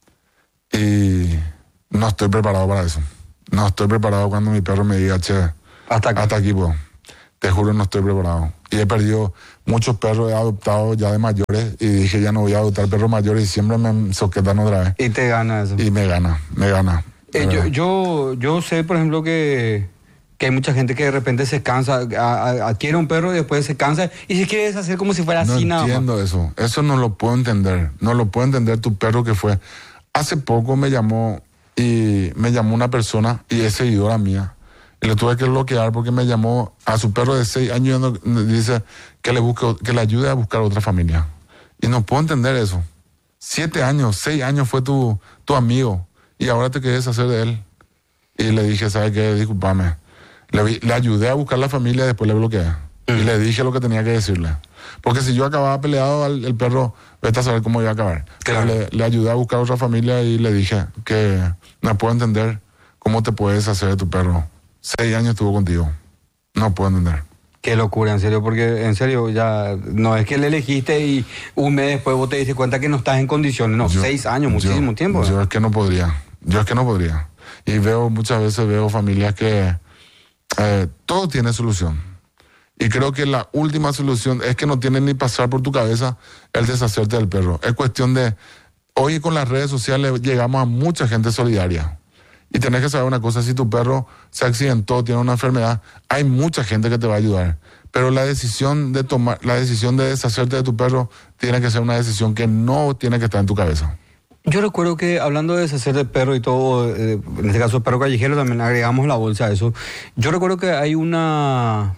y no estoy preparado para eso. No estoy preparado cuando mi perro me diga, che, hasta aquí, hasta aquí puedo. Te juro, no estoy preparado. Y he perdido muchos perros, he adoptado ya de mayores, y dije, ya no voy a adoptar perros mayores, y siempre me soquetan otra vez. Y te gana eso. Y me gana, me gana. Eh, yo, yo, yo sé, por ejemplo, que, que hay mucha gente que de repente se cansa, a, a, adquiere un perro y después se cansa y se quiere deshacer como si fuera no así nada más. No entiendo eso, eso no lo puedo entender, no lo puedo entender tu perro que fue. Hace poco me llamó, y me llamó una persona, y es seguidora mía, y le tuve que bloquear porque me llamó a su perro de seis años y dice que le, busque, que le ayude a buscar otra familia. Y no puedo entender eso. Siete años, seis años fue tu, tu amigo, y ahora te quieres hacer de él. Y le dije, ¿sabes qué? Discúlpame. Le, le ayudé a buscar la familia y después le bloqueé. Mm. Y le dije lo que tenía que decirle. Porque si yo acababa peleado, al, el perro, vete a saber cómo iba a acabar. Claro. Le, le ayudé a buscar otra familia y le dije que no puedo entender cómo te puedes hacer de tu perro. Seis años estuvo contigo. No puedo entender. Qué locura, en serio, porque en serio ya no es que le elegiste y un mes después vos te diste cuenta que no estás en condiciones. No, yo, seis años, muchísimo yo, tiempo. Yo es que no podría. Yo es que no podría. Y veo, muchas veces veo familias que eh, todo tiene solución. Y creo que la última solución es que no tiene ni pasar por tu cabeza el deshacerte del perro. Es cuestión de, hoy con las redes sociales llegamos a mucha gente solidaria. Y tenés que saber una cosa, si tu perro se accidentó, tiene una enfermedad, hay mucha gente que te va a ayudar. Pero la decisión de tomar, la decisión de deshacerte de tu perro tiene que ser una decisión que no tiene que estar en tu cabeza. Yo recuerdo que hablando de deshacer del perro y todo, eh, en este caso el perro callejero, también agregamos la bolsa a eso. Yo recuerdo que hay una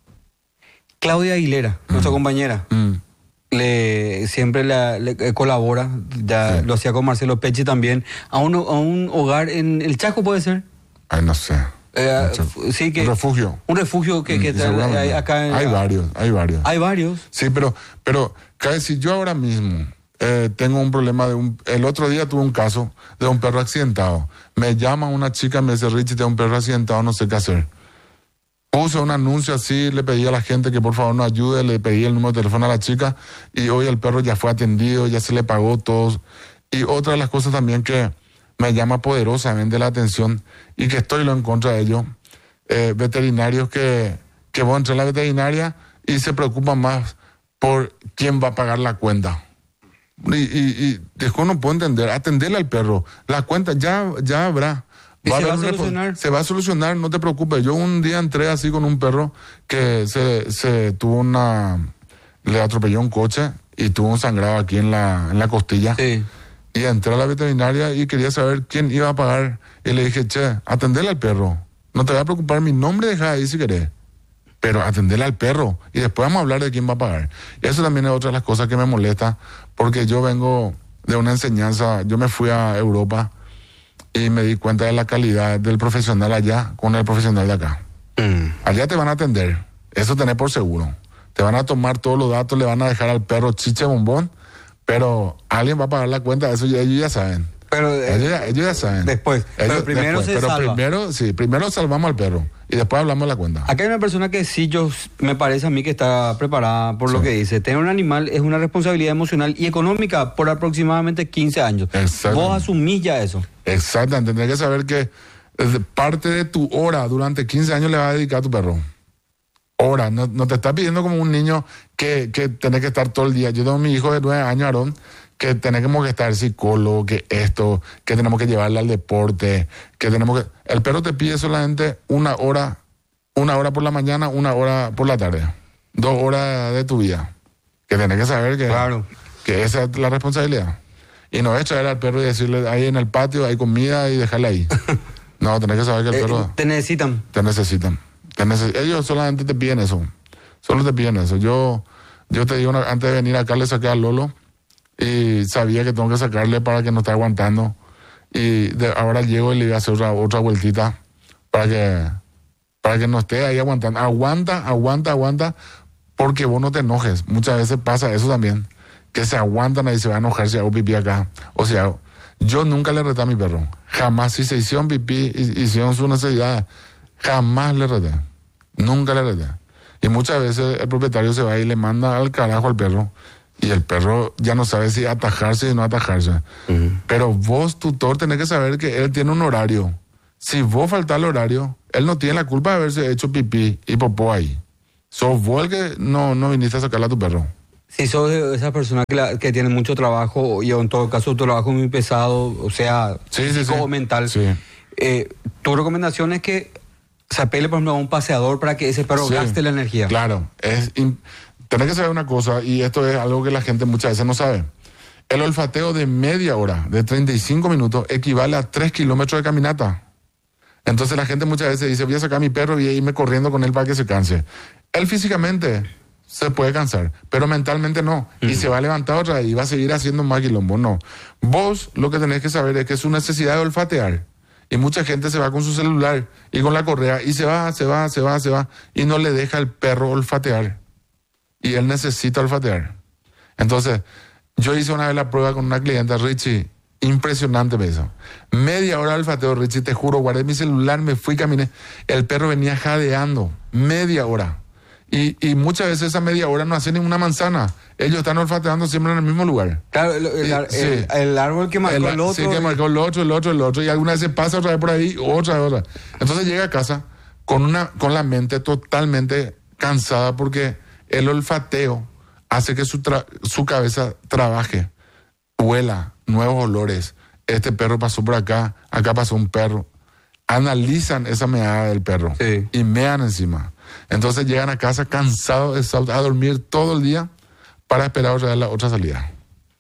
Claudia Aguilera, mm. nuestra compañera, mm. le siempre la, le, le colabora, ya sí. Lo hacía con Marcelo Pecci también, a un, a un hogar en el Chaco, ¿puede ser? Ay, no sé. Eh, sí, que, un refugio. Un refugio que, mm, que está hay, acá en, Hay varios, hay varios. Hay varios. Sí, pero, pero, si yo ahora mismo eh, tengo un problema de un... El otro día tuve un caso de un perro accidentado. Me llama una chica, me dice, Richie, tengo un perro accidentado, no sé qué hacer. Puse un anuncio así, le pedí a la gente que por favor nos ayude, le pedí el número de teléfono a la chica y hoy el perro ya fue atendido, ya se le pagó todo. Y otra de las cosas también que me llama poderosamente la atención y que estoy lo en contra de ello, eh, veterinarios que, que van a entrar a la veterinaria y se preocupan más por quién va a pagar la cuenta. Y, y, y después no puedo entender, atenderle al perro, la cuenta ya, ya habrá. ¿Y va se a va a solucionar? Se va a solucionar, no te preocupes. Yo un día entré así con un perro que se, se tuvo una... Le atropelló un coche y tuvo un sangrado aquí en la, en la costilla. Sí. Y entré a la veterinaria y quería saber quién iba a pagar. Y le dije, che, atendele al perro. No te va a preocupar mi nombre, deja ahí si querés. Pero atendele al perro. Y después vamos a hablar de quién va a pagar. Y eso también es otra de las cosas que me molesta. Porque yo vengo de una enseñanza. Yo me fui a Europa y me di cuenta de la calidad del profesional allá con el profesional de acá. Mm. Allá te van a atender, eso tenés por seguro. Te van a tomar todos los datos, le van a dejar al perro chiche bombón, pero alguien va a pagar la cuenta, eso ya, ellos ya saben. Pero eh, ellos, ya, ellos ya saben. Después, ellos, pero primero después, se pero salva. Primero, sí, primero salvamos al perro y después hablamos de la cuenta. Acá hay una persona que sí, yo me parece a mí que está preparada por sí. Lo que dice. Tener un animal es una responsabilidad emocional y económica por aproximadamente quince años. Vos asumís ya eso. Exactamente, tendrás que saber que parte de tu hora durante quince años le vas a dedicar a tu perro. Hora, no, no te estás pidiendo como un niño que, que tenés que estar todo el día. Yo tengo a mi hijo de nueve años, Aarón, que tenemos que estar psicólogo, que esto, que tenemos que llevarle al deporte, que tenemos que... El perro te pide solamente una hora, una hora por la mañana, una hora por la tarde. Dos horas de tu vida. Que tenés que saber que, claro. que esa es la responsabilidad. Y no es traer al perro y decirle, ahí en el patio hay comida y dejarle ahí. No, tenés que saber que el perro... Eh, te necesitan. Te necesitan. Te neces- Ellos solamente te piden eso. Solo te piden eso. Yo, yo te digo, una, antes de venir acá le saqué a Lolo y sabía que tengo que sacarle para que no esté aguantando. Y de, ahora llego y le voy a hacer otra, otra vueltita para que, para que no esté ahí aguantando. Aguanta, aguanta, aguanta, porque vos no te enojes. Muchas veces pasa eso también. Que se aguantan ahí, se va a enojar si hago pipí acá. O sea, yo nunca le reté a mi perro. Jamás. Si se hicieron pipí y hicieron su necesidad, jamás le reté. Nunca le aleté. Y muchas veces el propietario se va y le manda al carajo al perro. Y el perro ya no sabe si atajarse o no atajarse. Uh-huh. Pero vos, tutor, tenés que saber que él tiene un horario. Si vos faltás al horario, él no tiene la culpa de haberse hecho pipí y popó ahí. Sos vos el que no, no viniste a sacarle a tu perro. Si sos esa persona que, la, que tiene mucho trabajo, y en todo caso tu trabajo es muy pesado, o sea, sí, físico sí, sí. o mental, sí. eh, tu recomendación es que se apele, por ejemplo, a un paseador para que ese perro sí, gaste la energía. Claro, es... In... Tenés que saber una cosa, y esto es algo que la gente muchas veces no sabe. El olfateo de media hora, de treinta y cinco minutos, equivale a tres kilómetros de caminata. Entonces la gente muchas veces dice, voy a sacar a mi perro y irme corriendo con él para que se canse. Él físicamente se puede cansar, pero mentalmente no. Uh-huh. Y se va a levantar otra vez y va a seguir haciendo más quilombo. No. Vos lo que tenés que saber es que es su necesidad de olfatear. Y mucha gente se va con su celular y con la correa y se va, se va, se va, se va. Y no le deja al perro olfatear. Y él necesita olfatear. Entonces, yo hice una vez la prueba con una clienta, Richie, impresionante eso. Media hora de olfateo, Richie, te juro, guardé mi celular, me fui, caminé. El perro venía jadeando, media hora. Y, y muchas veces esa media hora no hace ninguna manzana. Ellos están olfateando siempre en el mismo lugar. Claro, el, el, el, sí. el, el árbol que marcó el, el otro. Sí, que marcó el otro, el otro, el otro. Y alguna vez se pasa otra vez por ahí, otra, otra. Entonces llega a casa con, una, con la mente totalmente cansada porque el olfateo hace que su, tra- su cabeza trabaje, huela nuevos olores. Este perro pasó por acá, acá pasó un perro. Analizan esa meada del perro sí. y mean encima. Entonces llegan a casa cansados, exhaustos, a dormir todo el día para esperar otra vez la otra salida.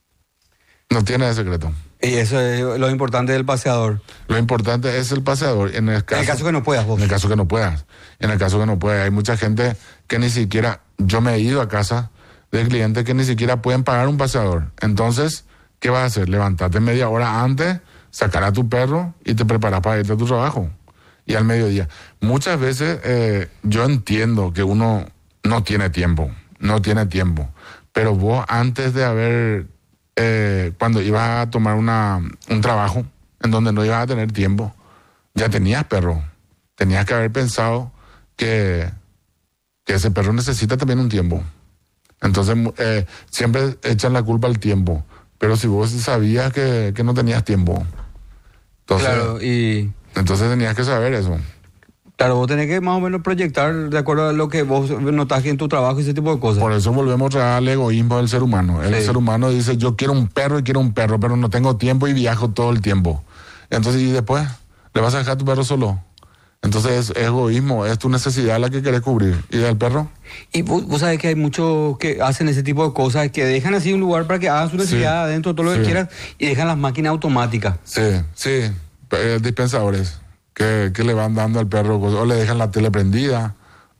No tiene de secreto. Y eso es lo importante del paseador. Lo importante es el paseador. En el caso, en el caso que no puedas vos. En el caso que no puedas. En el caso que no puedas. Hay mucha gente que ni siquiera... Yo me he ido a casa de clientes que ni siquiera pueden pagar un paseador. Entonces, ¿qué vas a hacer? Levantarte media hora antes, sacar a tu perro y te preparas para irte a tu trabajo. Y al mediodía. Muchas veces eh, yo entiendo que uno no tiene tiempo. No tiene tiempo. Pero vos antes de haber... Eh, cuando ibas a tomar una, un trabajo en donde no ibas a tener tiempo, ya tenías perro. Tenías que haber pensado que, que ese perro necesita también un tiempo. Entonces, eh, siempre echan la culpa al tiempo. Pero si vos sabías que, que no tenías tiempo, entonces, claro, y... entonces tenías que saber eso. Claro, vos tenés que más o menos proyectar de acuerdo a lo que vos notás en tu trabajo y ese tipo de cosas. Por eso volvemos al egoísmo del ser humano. El sí. ser humano dice, yo quiero un perro y quiero un perro, pero no tengo tiempo y viajo todo el tiempo. Entonces, y después, ¿le vas a dejar a tu perro solo? Entonces, es egoísmo, es tu necesidad la que querés cubrir. ¿Y del perro? Y vos, vos sabés que hay muchos que hacen ese tipo de cosas, que dejan así un lugar para que hagan su necesidad sí. adentro, todo lo sí. que quieras, y dejan las máquinas automáticas. Sí, sí, eh, dispensadores. Que, que le van dando al perro, o le dejan la tele prendida,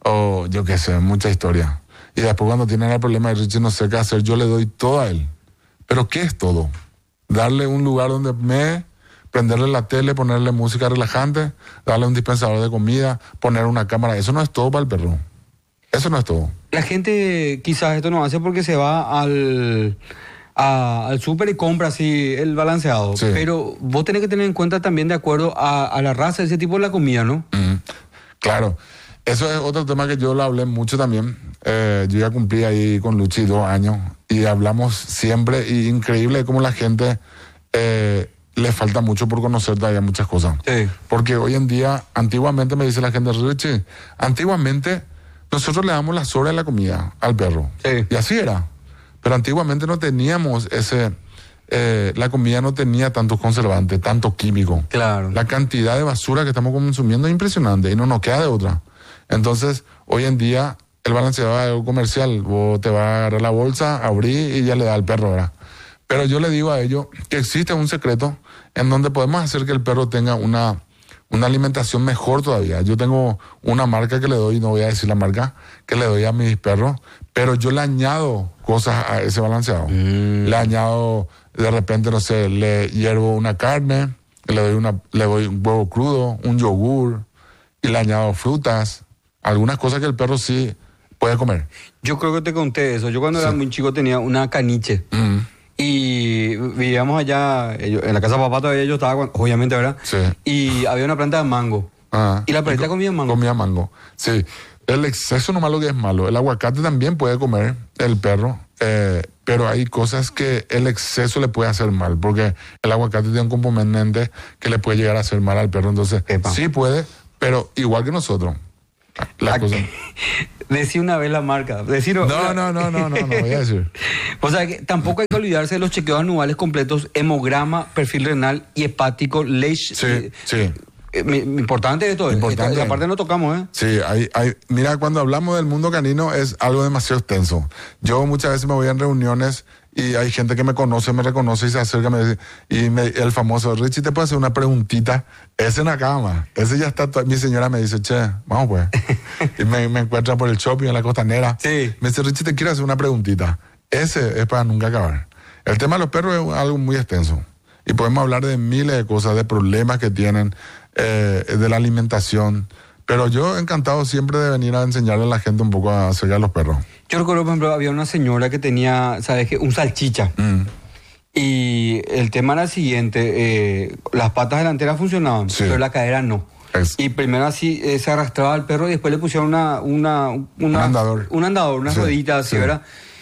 o yo qué sé, mucha historia. Y después cuando tienen el problema de Richie no sé qué hacer, yo le doy todo a él. ¿Pero qué es todo? Darle un lugar donde me, prenderle la tele, ponerle música relajante, darle un dispensador de comida, poner una cámara, eso no es todo para el perro. Eso no es todo. La gente quizás esto no hace porque se va al... A, al súper y compra así el balanceado. Sí. Pero vos tenés que tener en cuenta también de acuerdo a, a la raza de ese tipo de la comida, ¿no? Mm, claro. Eso es otro tema que yo lo hablé mucho también. Eh, yo ya cumplí ahí con Luchi dos años y hablamos siempre, y increíble cómo la gente eh, le falta mucho por conocer todavía muchas cosas. Sí. Porque hoy en día, antiguamente me dice la gente, Richie, antiguamente nosotros le damos las horas de la comida al perro. Sí. Y así era. Pero antiguamente no teníamos ese... Eh, la comida no tenía tantos conservantes, tanto químico. Claro. La cantidad de basura que estamos consumiendo es impresionante y no nos queda de otra. Entonces, hoy en día, el balanceado es algo comercial. Vos te vas a agarrar la bolsa, abrir y ya le da al perro, ¿verdad? Pero yo le digo a ellos que existe un secreto en donde podemos hacer que el perro tenga una, una alimentación mejor todavía. Yo tengo una marca que le doy, no voy a decir la marca, que le doy a mis perros, pero yo le añado cosas a ese balanceado. Mm. Le añado, de repente, no sé, le hiervo una carne, le doy, una, le doy un huevo crudo, un yogur, y le añado frutas, algunas cosas que el perro sí puede comer. Yo creo que te conté eso. Yo cuando sí. era muy chico tenía una caniche. Mm. Y vivíamos allá, en la casa de papá todavía yo estaba, obviamente, ¿verdad? Sí. Y había una planta de mango. Ah, y la perrita comía mango. Comía mango, sí. El exceso no es malo que es malo. El aguacate también puede comer el perro, eh, pero hay cosas que el exceso le puede hacer mal, porque el aguacate tiene un componente que le puede llegar a hacer mal al perro. Entonces, Epa. sí puede, pero igual que nosotros. Las cosas. Decí una vez la marca. Decir, no, no, no, no, no, no, no voy a decir. O sea, que tampoco hay que olvidarse de los chequeos anuales completos, hemograma, perfil renal y hepático, Leishman. Sí, eh, sí. Eh, importante esto, importante. Esta, aparte no tocamos, ¿eh? Sí, hay, hay, mira, cuando hablamos del mundo canino es algo demasiado extenso. Yo muchas veces me voy en reuniones y hay gente que me conoce, me reconoce y se acerca me dice, y me, el famoso, Richie, ¿te puedo hacer una preguntita? Ese en la cama, ese ya está, mi señora me dice, che, vamos pues. Y me, me encuentra por el shopping en la costanera. Sí. Me dice, Richie, te quiero hacer una preguntita. Ese es para nunca acabar. El tema de los perros es algo muy extenso. Y podemos hablar de miles de cosas, de problemas que tienen, eh, de la alimentación. Pero yo encantado siempre de venir a enseñarle a la gente un poco acerca de los perros. Yo recuerdo, por ejemplo, había una señora que tenía, ¿sabes qué? Un salchicha. Mm. Y el tema era el siguiente, eh, las patas delanteras funcionaban, sí. pero la cadera no. Es. Y primero así eh, se arrastraba al perro y después le pusieron una... una, una un andador. Un andador, una sí, ruedita así, sí. ¿verdad?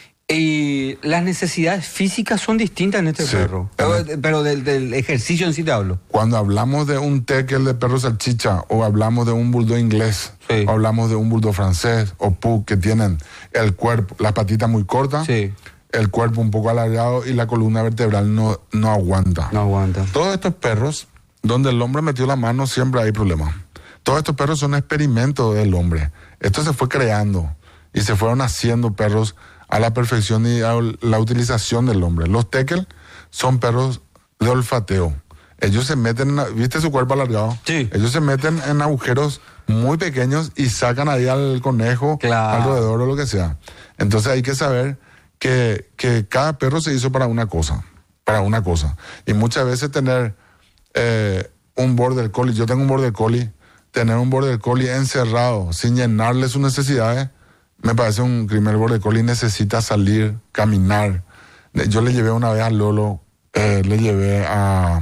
Y las necesidades físicas son distintas en este sí, perro. Pero, pero del, del ejercicio en sí te hablo. Cuando hablamos de un tekel de perro salchicha, o hablamos de un bulldog inglés, sí. o hablamos de un bulldog francés, o pug, que tienen el cuerpo, las patitas muy cortas, sí. el cuerpo un poco alargado y la columna vertebral no, no aguanta. No aguanta. Todos estos perros, donde el hombre metió la mano, siempre hay problemas. Todos estos perros son experimentos del hombre. Esto se fue creando y se fueron haciendo perros a la perfección y a la utilización del hombre. Los tekel son perros de olfateo. Ellos se meten, en, ¿viste su cuerpo alargado? Sí. Ellos se meten en agujeros muy pequeños y sacan ahí al conejo, claro. al roedor o lo que sea. Entonces hay que saber que, que cada perro se hizo para una cosa, para una cosa. Y muchas veces tener eh, un border collie, yo tengo un border collie, tener un border collie encerrado sin llenarle sus necesidades, me parece un crimen. El border collie necesita salir, caminar. Yo le llevé una vez a Lolo, eh, le llevé a,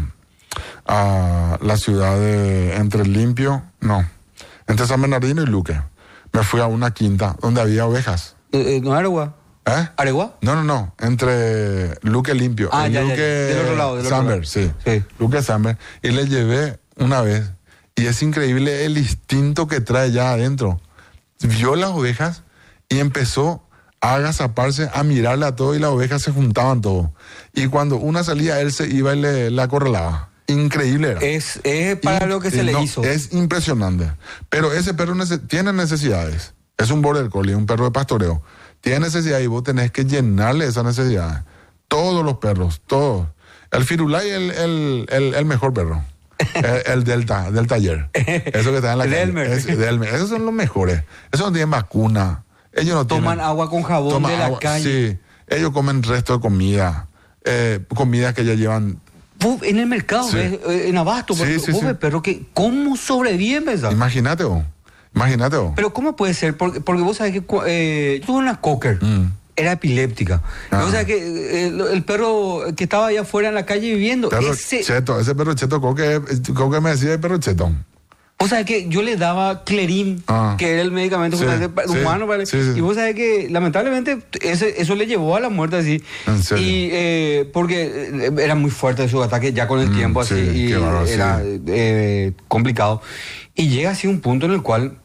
a la ciudad de entre Limpio, no, entre San Bernardino y Luque. Me fui a una quinta donde había ovejas. Eh, ¿No es Aregua? ¿Eh? ¿Aregua? No, no, no, entre Luque Limpio. Ah, ya, Luque, ya, del otro lado, del Samber, otro lado. Sí. sí. Luque Samber. Y le llevé una vez. Y es increíble el instinto que trae ya adentro. Vio las ovejas y empezó a agazaparse, a mirarle a todo y las ovejas se juntaban todo. Y cuando una salía, él se iba y le, la acorralaba. Increíble era. Es, es para In, lo que se no, le hizo. Es impresionante. Pero ese perro nece, tiene necesidades. Es un border collie, un perro de pastoreo. Tiene necesidades y vos tenés que llenarle esas necesidades. Todos los perros, todos. El Firulai es el, el, el, el mejor perro. el, el Delta, del taller. Eso que está en la calle. Es, Delmer. Esos son los mejores. Esos no tienen vacuna. Ellos no toman tienen, agua con jabón de la agua, calle. Sí, ellos comen resto de comida, eh, comida que ya llevan. Vos en el mercado, sí. ves, en Abasto, sí, sí, vos sí. ves, pero que ¿cómo sobreviven, verdad? Imagínate vos, imagínate vos. Pero ¿cómo puede ser? Porque, porque vos sabés que eh, yo tuve una cocker, mm. era epiléptica. Ah. Vos sabés que el, el perro que estaba allá afuera en la calle viviendo, perro ese... cheto, ese perro cheto, coque, coque me decía el perro cheto. Vos sabés que yo le daba Clerim, ah, sí. que era el medicamento sí, humano, ¿vale? Sí, sí. Y vos sabés que lamentablemente ese, eso le llevó a la muerte así. ¿En serio? Y eh, porque era muy fuerte su ataque ya con el mm, tiempo así, sí, y barro, era sí. eh, complicado. Y llega así un punto en el cual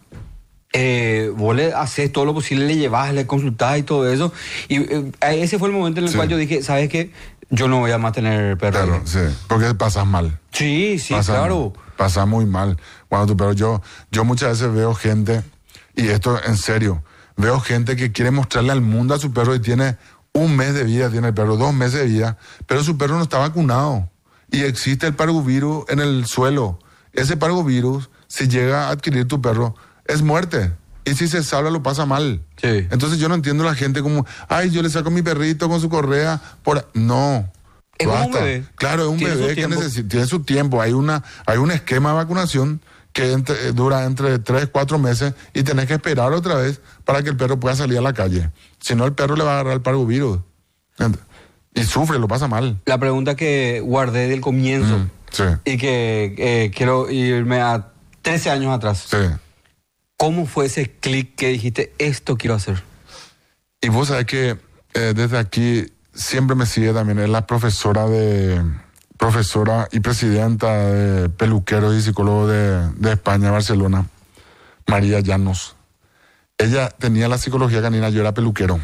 eh, vos le haces todo lo posible, le llevas, le consultás y todo eso. Y eh, ese fue el momento en el sí. cual yo dije, ¿sabes qué? Yo no voy a más tener perro. Claro, sí, porque pasas mal. Sí, sí, pasas claro. Mal. Pasa muy mal. Cuando tu perro, yo, yo muchas veces veo gente, y esto en serio, veo gente que quiere mostrarle al mundo a su perro y tiene un mes de vida, tiene el perro, dos meses de vida, pero su perro no está vacunado. Y existe el parvovirus en el suelo. Ese parvovirus, si llega a adquirir tu perro, es muerte. Y si se salva, lo pasa mal. Sí. Entonces yo no entiendo a la gente como, ay, yo le saco a mi perrito con su correa. Por... No. Es como un bebé. Claro, es un bebé que necesita, tiene su tiempo. Hay una, hay un esquema de vacunación que entre, dura entre tres, cuatro meses y tenés que esperar otra vez para que el perro pueda salir a la calle. Si no, el perro le va a agarrar el parvovirus. Y sufre, lo pasa mal. La pregunta que guardé del comienzo mm, sí. y que eh, quiero irme a trece años atrás. Sí. ¿Cómo fue ese clic que dijiste, esto quiero hacer? Y vos sabés que eh, desde aquí siempre me sigue también, es la profesora de profesora y presidenta de peluqueros y psicólogos de, de España, Barcelona, María Llanos. Ella tenía la psicología canina, yo era peluquero.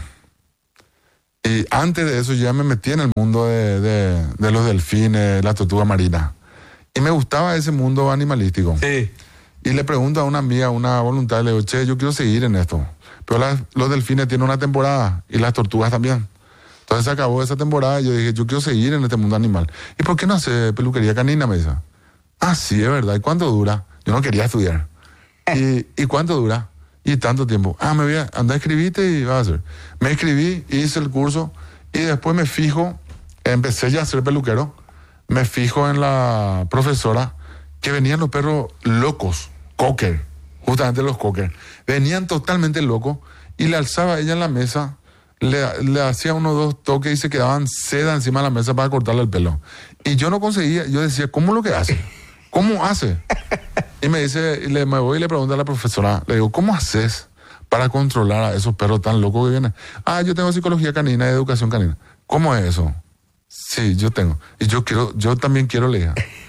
Y antes de eso yo ya me metí en el mundo de, de, de los delfines, la tortuga marina. Y me gustaba ese mundo animalístico. Sí. Y le pregunto a una amiga, una voluntaria, le digo, che, yo quiero seguir en esto. Pero la, los delfines tienen una temporada y las tortugas también. Entonces se acabó esa temporada y yo dije, yo quiero seguir en este mundo animal. ¿Y por qué no hace peluquería canina? Me dice. Ah, sí, es verdad. ¿Y cuánto dura? Yo no quería estudiar. ¿Y, ¿y cuánto dura? Y tanto tiempo. Ah, me voy a andar a escribirte y vas a hacer. Me escribí, hice el curso y después me fijo, empecé ya a ser peluquero, me fijo en la profesora que venían los perros locos, cocker, justamente los cocker. Venían totalmente locos y le alzaba a ella en la mesa, le, le hacía unos dos toques y se quedaban seda encima de la mesa para cortarle el pelo. Y yo no conseguía, yo decía, ¿cómo lo que hace? ¿Cómo hace? Y me dice, y le, me voy y le pregunto a la profesora, le digo, ¿cómo haces para controlar a esos perros tan locos que vienen? Ah, yo tengo psicología canina y educación canina. ¿Cómo es eso? Sí, yo tengo. Y yo quiero, yo también quiero leer.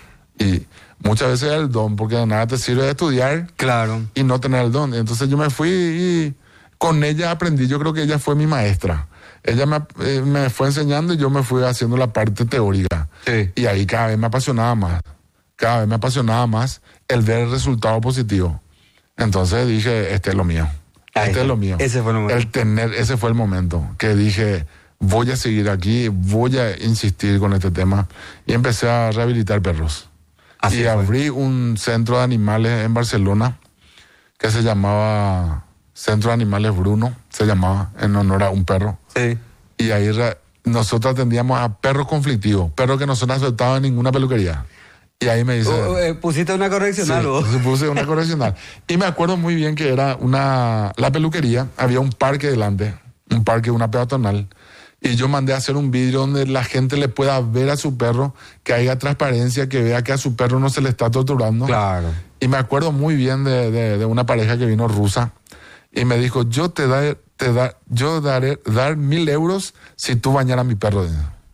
Y muchas veces el don, porque de nada te sirve de estudiar, claro, y no tener el don. Entonces yo me fui y con ella aprendí, yo creo que ella fue mi maestra. Ella me, eh, me fue enseñando y yo me fui haciendo la parte teórica. Sí. Y ahí cada vez me apasionaba más. Cada vez me apasionaba más el ver el resultado positivo. Entonces dije, este es lo mío. Ahí Este está. es lo mío. Ese fue el momento. El tener, ese fue el momento que dije, voy a seguir aquí, voy a insistir con este tema. Y empecé a rehabilitar perros. Así y fue. abrí un centro de animales en Barcelona que se llamaba Centro de Animales Bruno, se llamaba en honor a un perro. Sí. Y ahí re- nosotros atendíamos a perros conflictivos, perros que no son aceptados en ninguna peluquería. Y ahí me dice... Uh, eh, pusiste una correccional, Sí, vos. se puse una correccional. Y me acuerdo muy bien que era una... La peluquería, había un parque delante, un parque, una peatonal. Y yo mandé a hacer un vidrio donde la gente le pueda ver a su perro, que haya transparencia, que vea que a su perro no se le está torturando. Claro. Y me acuerdo muy bien de, de, de una pareja que vino rusa y me dijo, yo te da, te da, yo daré dar mil euros si tú bañaras a mi perro.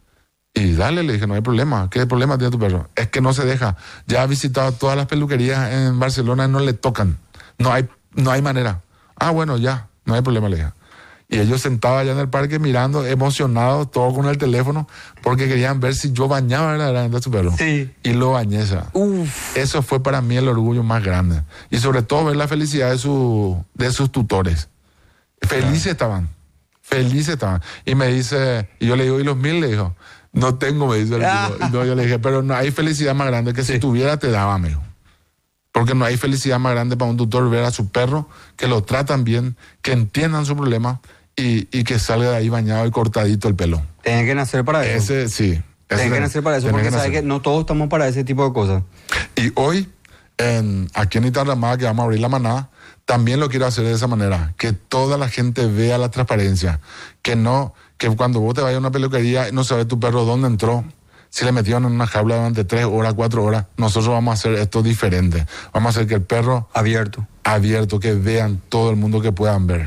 Y dale, le dije, no hay problema. ¿Qué problema tiene tu perro? Es que no se deja. Ya ha visitado todas las peluquerías en Barcelona y no le tocan. No hay, no hay manera. Ah, bueno, ya, no hay problema, le dije. Y ellos sentados allá en el parque mirando, emocionados, todos con el teléfono, porque querían ver si yo bañaba verdaderamente a su perro. Sí. Y lo bañé. ¿Sabes? Uf. Eso fue para mí el orgullo más grande. Y sobre todo ver la felicidad de, su, de sus tutores. Felices estaban. Felices estaban. Y me dice, y yo le digo, ¿y los mil? Le dijo, no tengo, me dice el tipo. No, yo le dije, pero no hay felicidad más grande que Sí. si tuviera te daba, amigo. Porque no hay felicidad más grande para un tutor ver a su perro, que lo tratan bien, que entiendan su problema y, y que salga de ahí bañado y cortadito el pelo. Tienen que nacer para eso. Ese, sí. Tienen que nacer para eso, Tienen porque que sabes nacer. que no todos estamos para ese tipo de cosas. Y hoy, en, aquí en Itarramada, que vamos a abrir la manada, también lo quiero hacer de esa manera, que toda la gente vea la transparencia, que no, que cuando vos te vayas a una peluquería y no sabes tu perro dónde entró, si le metieron en una jaula durante tres horas, cuatro horas, nosotros vamos a hacer esto diferente. Vamos a hacer que el perro Abierto. abierto, que vean todo el mundo, que puedan ver.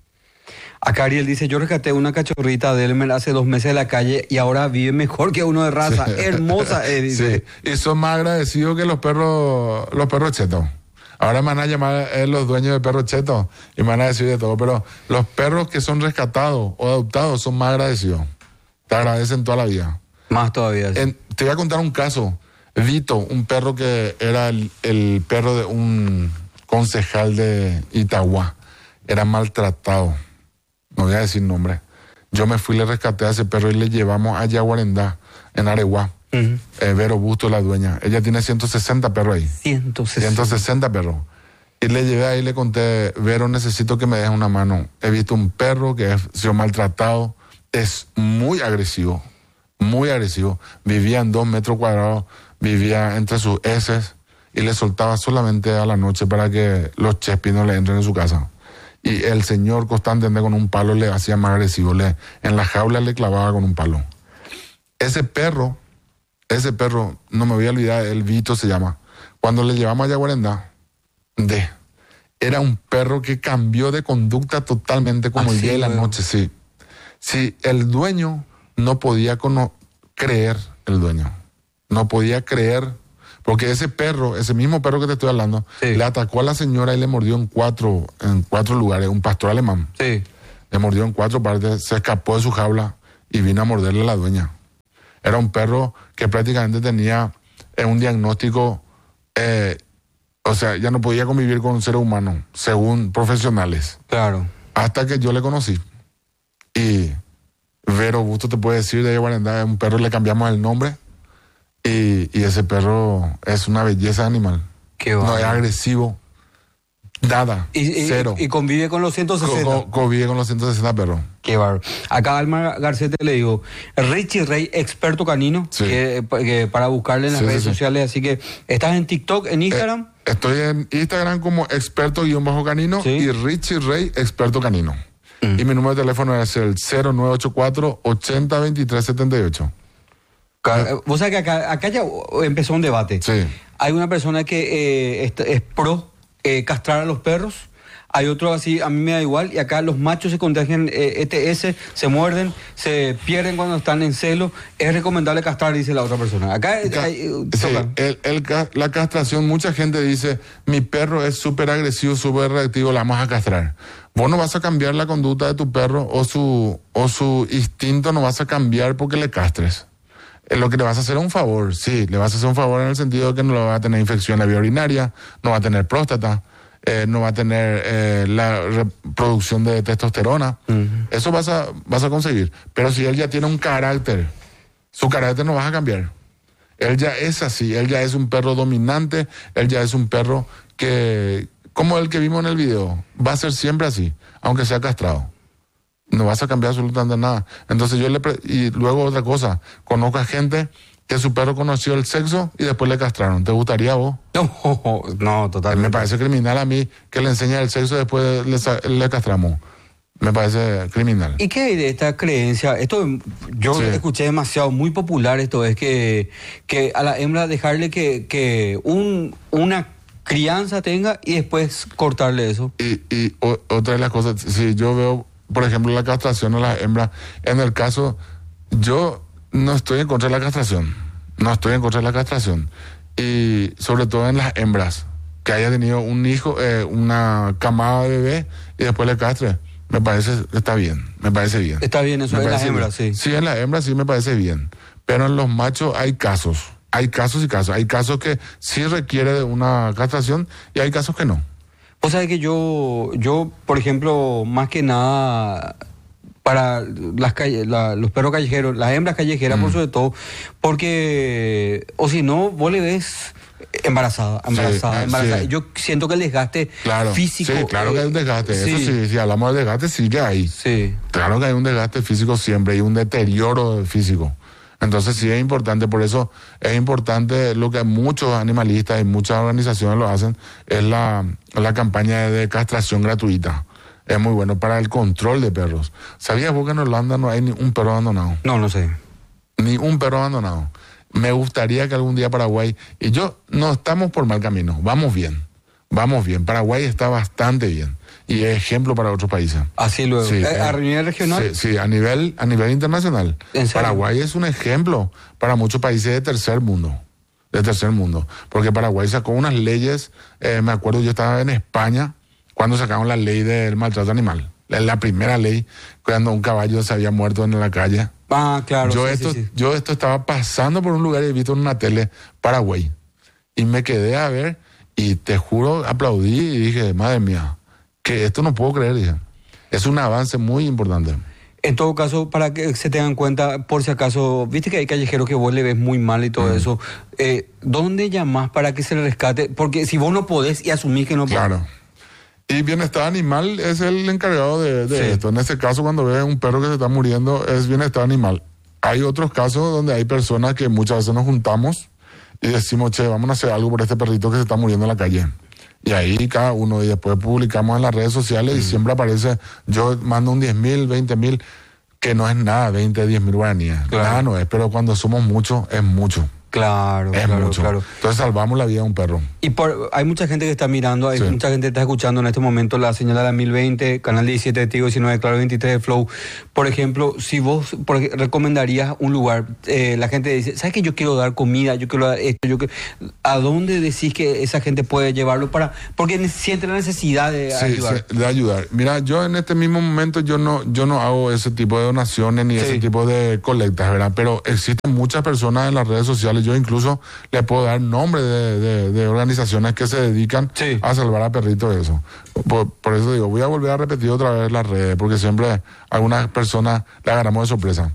Acá Ariel dice, yo rescaté una cachorrita de Elmer hace dos meses de la calle y ahora vive mejor que uno de raza. Sí. Hermosa, eh, dice. Sí, y son más agradecidos que los perros, los perros chetos. Ahora me van a llamar eh, los dueños de perros chetos y me van a decir de todo, pero los perros que son rescatados o adoptados son más agradecidos. Te agradecen toda la vida. Más todavía. Sí. En- te voy a contar un caso. Vito, un perro que era el, el perro de un concejal de Itagua, era maltratado. No voy a decir nombre. Yo me fui, le rescaté a ese perro y le llevamos a Yaguarendá, en Areguá. Uh-huh. Eh, Vero Busto, la dueña. Ella tiene ciento sesenta perros ahí. ciento sesenta. ciento sesenta perros. Y le llevé ahí y le conté, Vero, necesito que me dejes una mano. He visto un perro que ha sido maltratado. Es muy agresivo. Muy agresivo. Vivía en dos metros cuadrados. Vivía entre sus heces. Y le soltaba solamente a la noche para que los chespis no le entren en su casa. Y el señor constantemente con un palo le hacía más agresivo. Le, en la jaula le clavaba con un palo. Ese perro, ese perro, no me voy a olvidar, el Vito se llama. Cuando le llevamos a Yaguarendá, de, era un perro que cambió de conducta totalmente como Ah, el sí, día y la luego. noche, sí. Sí, el dueño no podía cono- creer, el dueño. No podía creer, porque ese perro, ese mismo perro que te estoy hablando, Sí. le atacó a la señora y le mordió en cuatro, en cuatro lugares, un pastor alemán. Sí. Le mordió en cuatro partes, se escapó de su jaula y vino a morderle a la dueña. Era un perro que prácticamente tenía eh, un diagnóstico, eh, o sea, ya no podía convivir con un ser humano, según profesionales. Claro. Hasta que yo le conocí. Y Vero Busto te puede decir de Guarandá, es un perro, le cambiamos el nombre. Y, y ese perro es una belleza animal. Qué No es bárbaro. agresivo. Nada. Y, y- cero. y convive con los ciento Co- sesenta. co- convive con los ciento sesenta perros. Qué bárbaro. Acá Alma Garcete le digo, Richie Rey, experto canino, Sí. que, que para buscarle en las Sí, redes sí, sí. sociales. Así que, ¿estás en TikTok, en Instagram? Eh, estoy en Instagram como experto guión bajo canino Sí. y Richie Rey, experto canino. Y mi número de teléfono es el cero nueve ocho cuatro, ochenta, veintitrés, setenta y ocho. Ca- Vos sabés que acá, acá ya empezó un debate. Sí. Hay una persona que eh, est- es pro eh, castrar a los perros. Hay otro así, a mí me da igual. Y acá los machos se contagian eh, E T S, se muerden, se pierden cuando están en celo. Es recomendable castrar, dice la otra persona. Acá Ca- hay, eh, sí, toca. el- el ca- la castración, mucha gente dice, mi perro es súper agresivo, súper reactivo, la vamos a castrar. Vos no vas a cambiar la conducta de tu perro o su, o su instinto no vas a cambiar porque le castres. Eh, Lo que le vas a hacer es un favor, sí, le vas a hacer un favor en el sentido de que no va a tener infección la vía urinaria, no va a tener próstata, eh, no va a tener eh, la reproducción de testosterona. Eso vas a, vas a conseguir. Pero si él ya tiene un carácter, su carácter no vas a cambiar. Él ya es así, él ya es un perro dominante, él ya es un perro que, como el que vimos en el video, va a ser siempre así, aunque sea castrado. No vas a cambiar absolutamente nada. Entonces yo le... pre- y luego otra cosa, conozco a gente que su perro conoció el sexo y después le castraron. ¿Te gustaría a vos? No, no, totalmente. Me parece criminal a mí que le enseñe el sexo y después le, sa- le castramos. Me parece criminal. ¿Y qué hay de esta creencia? Esto yo Sí. escuché demasiado, muy popular esto, es que, que a la hembra dejarle que, que un, una crianza tenga y después cortarle eso. Y, y o- otra de las cosas, si yo veo, por ejemplo, la castración a las hembras, en el caso, yo no estoy en contra de la castración, no estoy en contra de la castración, y sobre todo en las hembras, que haya tenido un hijo, eh, una camada de bebé y después le castre, me parece que está bien, me parece bien. Está bien eso Me en las parece hembras, bien. sí. Sí, en las hembras sí me parece bien, pero en los machos hay casos, hay casos y casos, hay casos que sí requiere de una castración y hay casos que no. Vos sabés que yo, yo, por ejemplo, más que nada para las calle- la- los perros callejeros, las hembras callejeras Mm. por sobre todo, porque, o si no, vos le ves embarazada, embarazada, Sí, embarazada. sí. Yo siento que el desgaste Claro, físico... sí, claro que hay un desgaste. eh, Eso sí, si hablamos de desgaste, sí que hay. Sí. Claro que hay un desgaste físico siempre y un deterioro físico. Entonces sí es importante, por eso es importante lo que muchos animalistas y muchas organizaciones lo hacen, es la, la campaña de castración gratuita. Es muy bueno para el control de perros. ¿Sabías vos que en Holanda no hay ni un perro abandonado? No, no sé. Ni un perro abandonado. Me gustaría que algún día Paraguay, y yo, no estamos por mal camino, vamos bien, vamos bien. Paraguay está bastante bien y es ejemplo para otros países. Así luego. Sí, Eh, eh, ¿A nivel regional? Sí, sí, a nivel, a nivel internacional. ¿En serio? Paraguay es un ejemplo para muchos países de tercer mundo. De tercer mundo. Porque Paraguay sacó unas leyes, eh, me acuerdo, yo estaba en España cuando sacaron la ley del maltrato animal. La, la primera ley, cuando un caballo se había muerto en la calle. Ah, claro. yo, sí, esto, sí, sí. yo esto estaba pasando por un lugar y he visto en una tele Paraguay. Y me quedé a ver y te juro, aplaudí y dije, madre mía, que esto no puedo creer, dije. Es un avance muy importante. En todo caso, para que se tengan en cuenta, por si acaso, viste que hay callejeros que vos le ves muy mal y todo Mm. eso. Eh, ¿Dónde llamás para que se le rescate? Porque si vos no podés y asumís que no podés. Claro. Y bienestar animal es el encargado de, de Sí. esto. En ese caso, cuando ves un perro que se está muriendo, es bienestar animal. Hay otros casos donde hay personas que muchas veces nos juntamos y decimos, che, vamos a hacer algo por este perrito que se está muriendo en la calle. Y ahí cada uno, y después publicamos en las redes sociales y siempre aparece, yo mando un diez mil, veinte mil, que no es nada, veinte, diez mil guaraníes. Claro. Nada no es, pero cuando somos muchos, es mucho. Claro, es claro, mucho. claro. Entonces salvamos la vida de un perro. Y por, hay mucha gente que está mirando, hay Sí. mucha gente que está escuchando en este momento la señal de la mil veinte, canal diecisiete de Tigo, diecinueve, Claro veintitrés de Flow. Por ejemplo, si vos por, ej- recomendarías un lugar, eh, la gente dice, ¿sabes que yo quiero dar comida? Yo quiero dar esto, yo quiero... ¿A dónde decís que esa gente puede llevarlo para...? Porque ne- siente la necesidad de Sí, ayudar. sí, de ayudar. Mira, yo en este mismo momento yo no, yo no hago ese tipo de donaciones ni Sí. ese tipo de colectas, ¿verdad? Pero existen muchas personas en las redes sociales. Yo incluso le puedo dar nombre de, de- de organizaciones que se dedican Sí. a salvar a perritos de eso. Por, por eso digo, voy a volver a repetir otra vez las redes, porque siempre a algunas personas le agarramos de sorpresa.